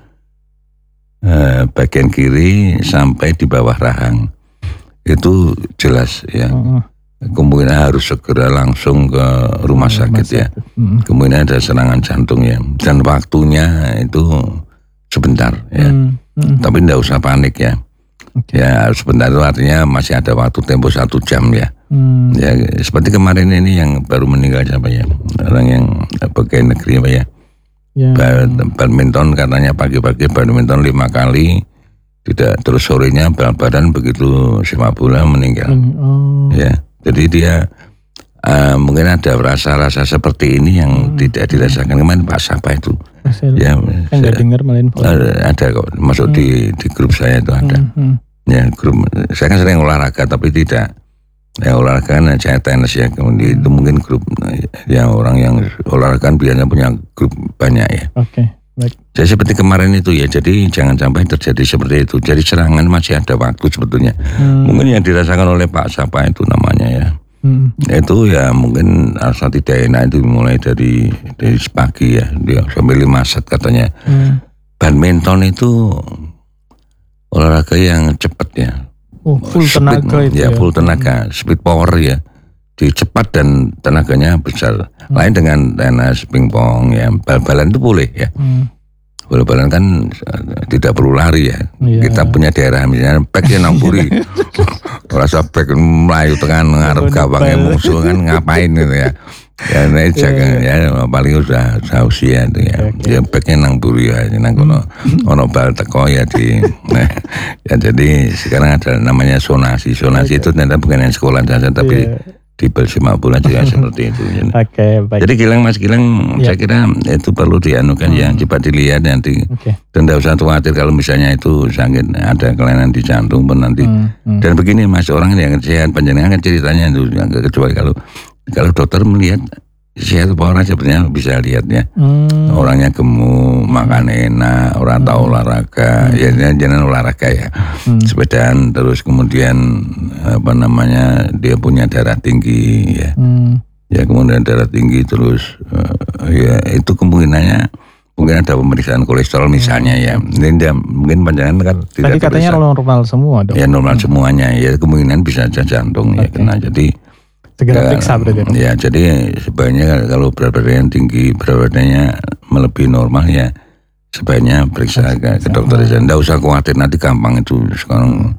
Speaker 4: uh, bagian kiri sampai di bawah rahang. Itu jelas ya. Hmm. Kemungkinan harus segera langsung ke rumah sakit ya. Kemungkinan ada serangan jantung ya. Dan waktunya itu sebentar ya. Hmm. Hmm. Tapi tidak usah panik ya. Okay. Ya sebentar itu artinya masih ada waktu tempo satu jam ya. Hmm. Ya seperti kemarin ini yang baru meninggal siapa ya? Orang yang pegawai negeri apa ya? Ya. Badminton katanya pagi-pagi badminton lima kali. Tidak, terus sorenya bal-badan begitu sepak bola meninggal. Oh. Ya. Jadi dia uh, mungkin ada rasa-rasa seperti ini yang hmm. tidak dirasakan kemarin Pak siapa itu Ya,
Speaker 3: saya nggak dengar malah info.
Speaker 4: Ada kok, masuk hmm. di di grup saya itu ada. Hmm, hmm. Ya grup, saya kan sering olahraga tapi tidak. Ya olahraga kan saya tenis ya, kemudian hmm. itu mungkin grup ya orang yang olahraga kan biasanya punya grup banyak ya.
Speaker 3: Oke. Okay. Baik.
Speaker 4: Jadi seperti kemarin itu ya, jadi jangan sampai terjadi seperti itu. Jadi serangan masih ada waktu sebetulnya. Hmm. Mungkin yang dirasakan oleh Pak siapa itu namanya ya. Hmm. Itu ya mungkin rasa tidak enak itu mulai dari dari pagi ya, dia sampai lima set katanya. Hmm. Badminton itu olahraga yang cepat ya.
Speaker 3: Oh, full speed, tenaga itu
Speaker 4: ya. Ya full tenaga, hmm. speed power ya. Di cepat dan tenaganya besar. Hmm. Lain dengan tenis, pingpong ya, bal-balan itu boleh ya. Hmm. Bal-balan kan tidak perlu lari ya. Yeah. Kita punya daerah misalnya backnya nampuri. Rasa back melayu tengah ngarep gawangnya musuh kan ngapain gitu ya. Ya ini jaga ya paling udah usia itu ya. Okay. Ya backnya nampuri ya, nang kono ono bal teko ya di. Nah, ya jadi sekarang ada namanya sonasi. Sonasi okay. itu ternyata bukan yang sekolah saja tapi yeah. di bersama bola juga seperti itu.
Speaker 3: Oke, okay, baik.
Speaker 4: Jadi Gilang Mas Gilang, ya. Saya kira itu perlu dianukan hmm. ya, cepat dilihat nanti. Okay. Dan tidak usah khawatir kalau misalnya itu sakit ada kelainan di jantung pun nanti. Hmm. Hmm. Dan begini Mas, orang yang sehat panjenengan kan ceritanya itu kecuali kalau kalau dokter melihat sehat apa orang sebenarnya bisa lihat ya. Hmm. Orangnya gemuk, makan enak, orang hmm. tahu olahraga, hmm. ya jangan olahraga ya. Hmm. Sepedaan terus kemudian apa namanya dia punya darah tinggi ya. Hmm. Ya kemudian darah tinggi terus uh, ya itu kemungkinannya mungkin ada pemeriksaan kolesterol misalnya ya. Ini dia, mungkin panjangan kan
Speaker 3: tidak. Tadi katanya normal semua dong.
Speaker 4: Ya normal hmm. semuanya ya, kemungkinan bisa aja jantung okay. ya kena. Jadi
Speaker 3: segera periksa berarti.
Speaker 4: Ya, jadi sebaiknya kalau berat badannya tinggi, berat badannya melebihi normal ya sebaiknya periksa ke, ke dokter aja. Nggak usah khawatir nanti gampang itu sekarang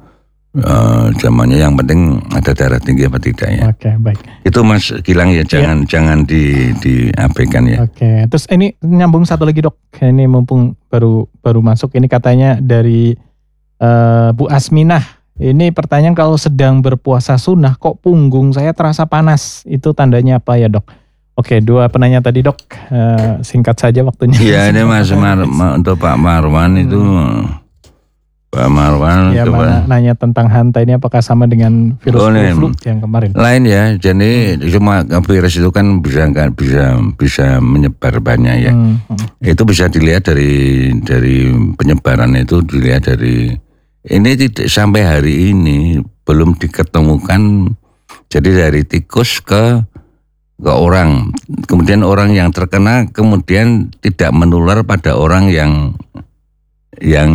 Speaker 4: uh, zamannya yang penting ada darah tinggi apa tidak ya.
Speaker 3: Oke, okay, baik.
Speaker 4: Itu Mas Gilang ya jangan ya. jangan di diabaikan ya.
Speaker 3: Oke, okay. Terus ini nyambung satu lagi dok. Ini mumpung baru baru masuk ini katanya dari uh, Bu Asminah. Ini pertanyaan kalau sedang berpuasa sunnah kok punggung saya terasa panas, itu tandanya apa ya dok? Oke, dua penanya tadi dok, uh, singkat saja waktunya.
Speaker 4: Iya ini Mas Mar, untuk Pak Marwan itu hmm. Pak Marwan
Speaker 3: ya, mana, nanya tentang hanta ini apakah sama dengan virus oh, flu yang kemarin?
Speaker 4: Lain ya, jadi hmm. cuma virus itu kan bisa bisa bisa menyebar banyak ya. Hmm. Hmm. Itu bisa dilihat dari dari penyebaran itu dilihat dari ini tidak sampai hari ini belum diketemukan. Jadi dari tikus ke ke orang, kemudian orang yang terkena kemudian tidak menular pada orang yang yang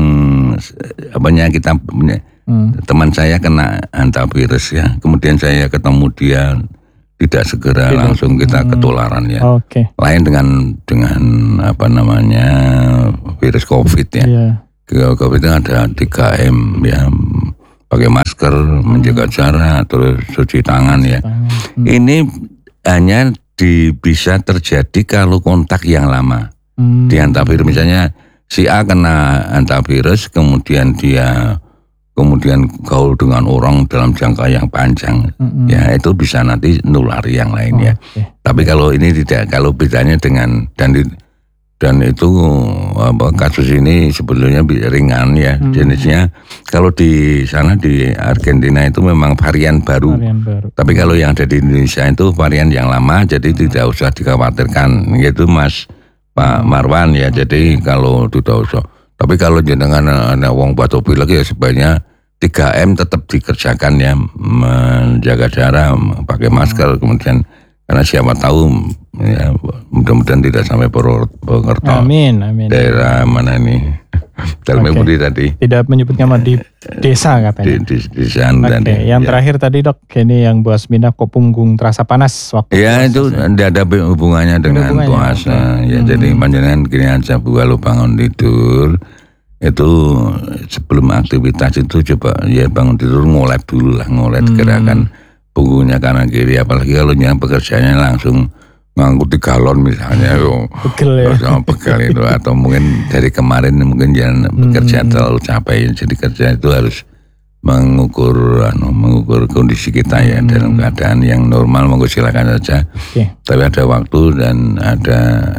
Speaker 4: apanya kita punya hmm. teman saya kena hantavirus ya, kemudian saya ketemu dia tidak segera tidak. Langsung kita hmm. ketularan ya.
Speaker 3: Okay.
Speaker 4: Lain dengan dengan apa namanya virus COVID ya. Yeah. Covid itu ada tiga M ya, pakai masker, hmm. menjaga jarak, terus cuci tangan ya. Hmm. Ini hanya di, bisa terjadi kalau kontak yang lama. Hmm. Di hantavirus misalnya si A kena hantavirus, kemudian dia kemudian gaul dengan orang dalam jangka yang panjang, hmm. ya itu bisa nanti nulari yang lain oh, ya. Okay. Tapi kalau ini tidak, kalau bedanya dengan dan di, Dan itu apa, kasus ini sebetulnya ringan ya hmm. jenisnya. Kalau di sana di Argentina itu memang varian baru. varian baru. Tapi kalau yang ada di Indonesia itu varian yang lama, jadi hmm. tidak usah dikhawatirkan. Gitu Mas Pak Marwan ya. Hmm. Jadi kalau tidak usah. Tapi kalau jenengan anak wong batu pilek ya sebaiknya tiga M tetap dikerjakan ya, menjaga jarak, pakai masker, hmm. kemudian karena siapa tahu ya mudah-mudahan tidak sampai Purwokerto.
Speaker 3: Amin, amin.
Speaker 4: Daerah mana ini? Dalam okay. tadi.
Speaker 3: Tidak menyebutnya di desa katanya. Di,
Speaker 4: di, di sana.
Speaker 3: Oke, okay. yang ya. Terakhir tadi dok, ini yang Bu Asminah kok punggung terasa panas waktu.
Speaker 4: Ya itu tidak ada hubungannya dengan hubungannya. Puasa. Okay. Ya hmm. jadi panjenengan gini aja Bu, kalau bangun tidur itu sebelum aktivitas itu coba ya bangun tidur ngolek dulu lah, ngolek hmm. gerakan punggungnya kanan kiri, apalagi kalau yang pekerjaannya langsung ngangkut di galon misalnya,
Speaker 3: pegel ya,
Speaker 4: sama pegel itu, atau mungkin dari kemarin mungkin jangan bekerja hmm. terlalu capek, jadi kerja itu harus mengukur, anu, mengukur kondisi kita ya hmm. dalam keadaan yang normal, monggo silakan saja, okay. tapi ada waktu dan ada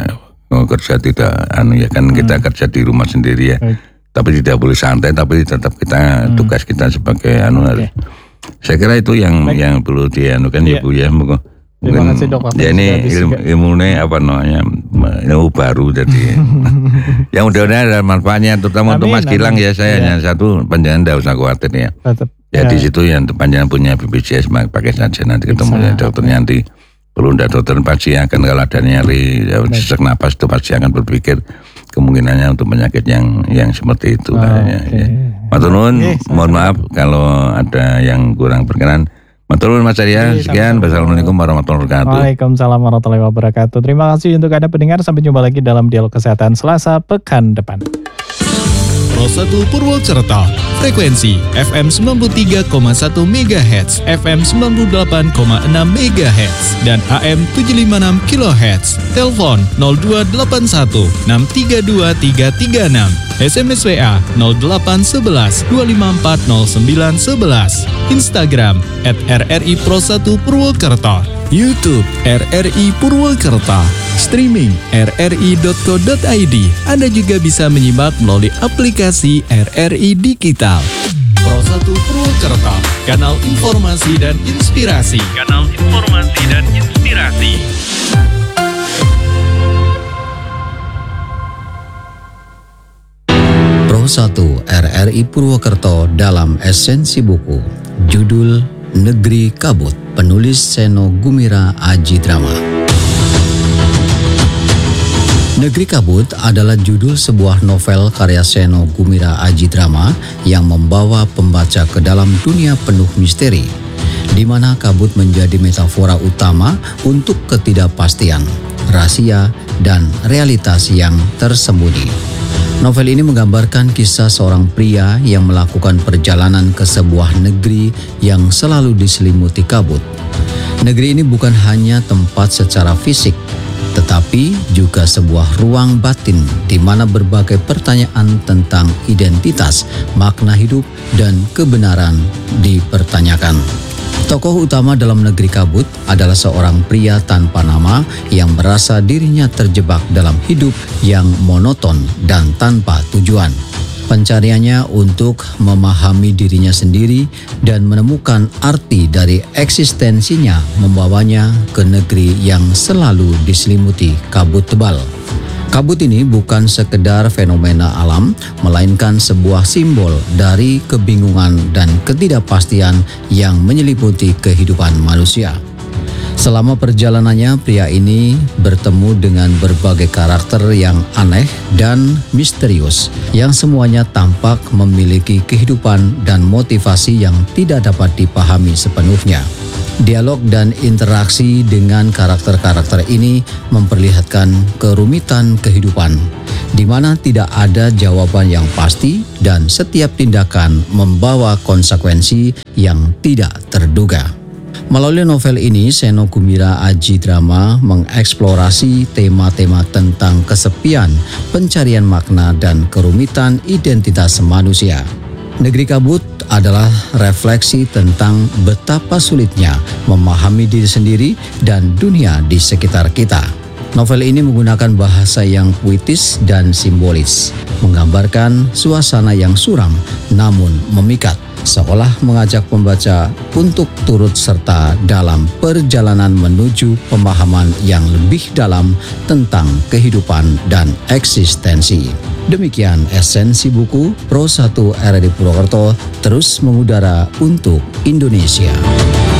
Speaker 4: Oh, kerja tidak anu ya kan hmm. kita kerja di rumah sendiri ya. Hmm. Tapi tidak boleh santai, tapi tetap kita hmm. tugas kita sebagai anu harus. Okay. Saya kira itu yang Baik. yang perlu dianukan ya, ya Bu ya. Mungkin
Speaker 3: Terima kasih dok.
Speaker 4: Ya ini ilmu, ilmunya apa namanya ilmu baru jadi. Yang mudah-mudahan ada manfaatnya terutama untuk Mas Gilang ya saya ya. hanya satu panjangan tidak usah khawatir ya. Tetap, ya, ya di situ yang panjangan punya B P J S pakai saja nanti ketemu ya dokternya nanti. Perlu tidak dokter pasti akan kalau ada nyari ya, sesak napas itu pasti akan berpikir kemungkinannya untuk penyakit yang yang seperti itu. Oh, ya, okay. ya. Matur nuwun, okay, mohon maaf kalau ada yang kurang berkenan. Matur nuwun Mas Arya, sekian. Wassalamualaikum warahmatullahi wabarakatuh.
Speaker 3: Waalaikumsalam warahmatullahi wabarakatuh. Terima kasih untuk Anda pendengar. Sampai jumpa lagi dalam Dialog Kesehatan Selasa pekan depan.
Speaker 1: Pro satu Purwokerto, frekuensi F M sembilan puluh tiga koma satu megahertz, F M sembilan puluh delapan koma enam megahertz, dan A M tujuh lima enam kilohertz. Telepon nol dua delapan satu enam tiga dua tiga tiga enam. S M S W A nol delapan satu satu dua lima empat nol sembilan satu satu. Instagram at R R I Pro satu Purwokerto. YouTube R R I Purwokerto. Streaming r r i dot co dot i d. Anda juga bisa menyimak melalui aplikasi R R I Digital. Pro satu Purwokerto, kanal informasi dan inspirasi.
Speaker 2: Kanal informasi dan inspirasi.
Speaker 7: Pro satu R R I Purwokerto dalam esensi buku. Judul Negeri Kabut, penulis Seno Gumira Aji Drama. Negeri Kabut adalah judul sebuah novel karya Seno Gumira Aji Drama yang membawa pembaca ke dalam dunia penuh misteri, di mana kabut menjadi metafora utama untuk ketidakpastian, rahasia, dan realitas yang tersembunyi. Novel ini menggambarkan kisah seorang pria yang melakukan perjalanan ke sebuah negeri yang selalu diselimuti kabut. Negeri ini bukan hanya tempat secara fisik, tetapi juga sebuah ruang batin di mana berbagai pertanyaan tentang identitas, makna hidup, dan kebenaran dipertanyakan. Tokoh utama dalam Negeri Kabut adalah seorang pria tanpa nama yang merasa dirinya terjebak dalam hidup yang monoton dan tanpa tujuan. Pencariannya untuk memahami dirinya sendiri dan menemukan arti dari eksistensinya membawanya ke negeri yang selalu diselimuti kabut tebal. Kabut ini bukan sekedar fenomena alam, melainkan sebuah simbol dari kebingungan dan ketidakpastian yang menyelimuti kehidupan manusia. Selama perjalanannya, pria ini bertemu dengan berbagai karakter yang aneh dan misterius, yang semuanya tampak memiliki kehidupan dan motivasi yang tidak dapat dipahami sepenuhnya. Dialog dan interaksi dengan karakter-karakter ini memperlihatkan kerumitan kehidupan, di mana tidak ada jawaban yang pasti dan setiap tindakan membawa konsekuensi yang tidak terduga. Melalui novel ini, Seno Gumira Aji Drama mengeksplorasi tema-tema tentang kesepian, pencarian makna, dan kerumitan identitas manusia. Negeri Kabut adalah refleksi tentang betapa sulitnya memahami diri sendiri dan dunia di sekitar kita. Novel ini menggunakan bahasa yang puitis dan simbolis, menggambarkan suasana yang suram namun memikat, seolah mengajak pembaca untuk turut serta dalam perjalanan menuju pemahaman yang lebih dalam tentang kehidupan dan eksistensi. Demikian esensi buku Pro satu R R I Purwokerto terus mengudara untuk Indonesia.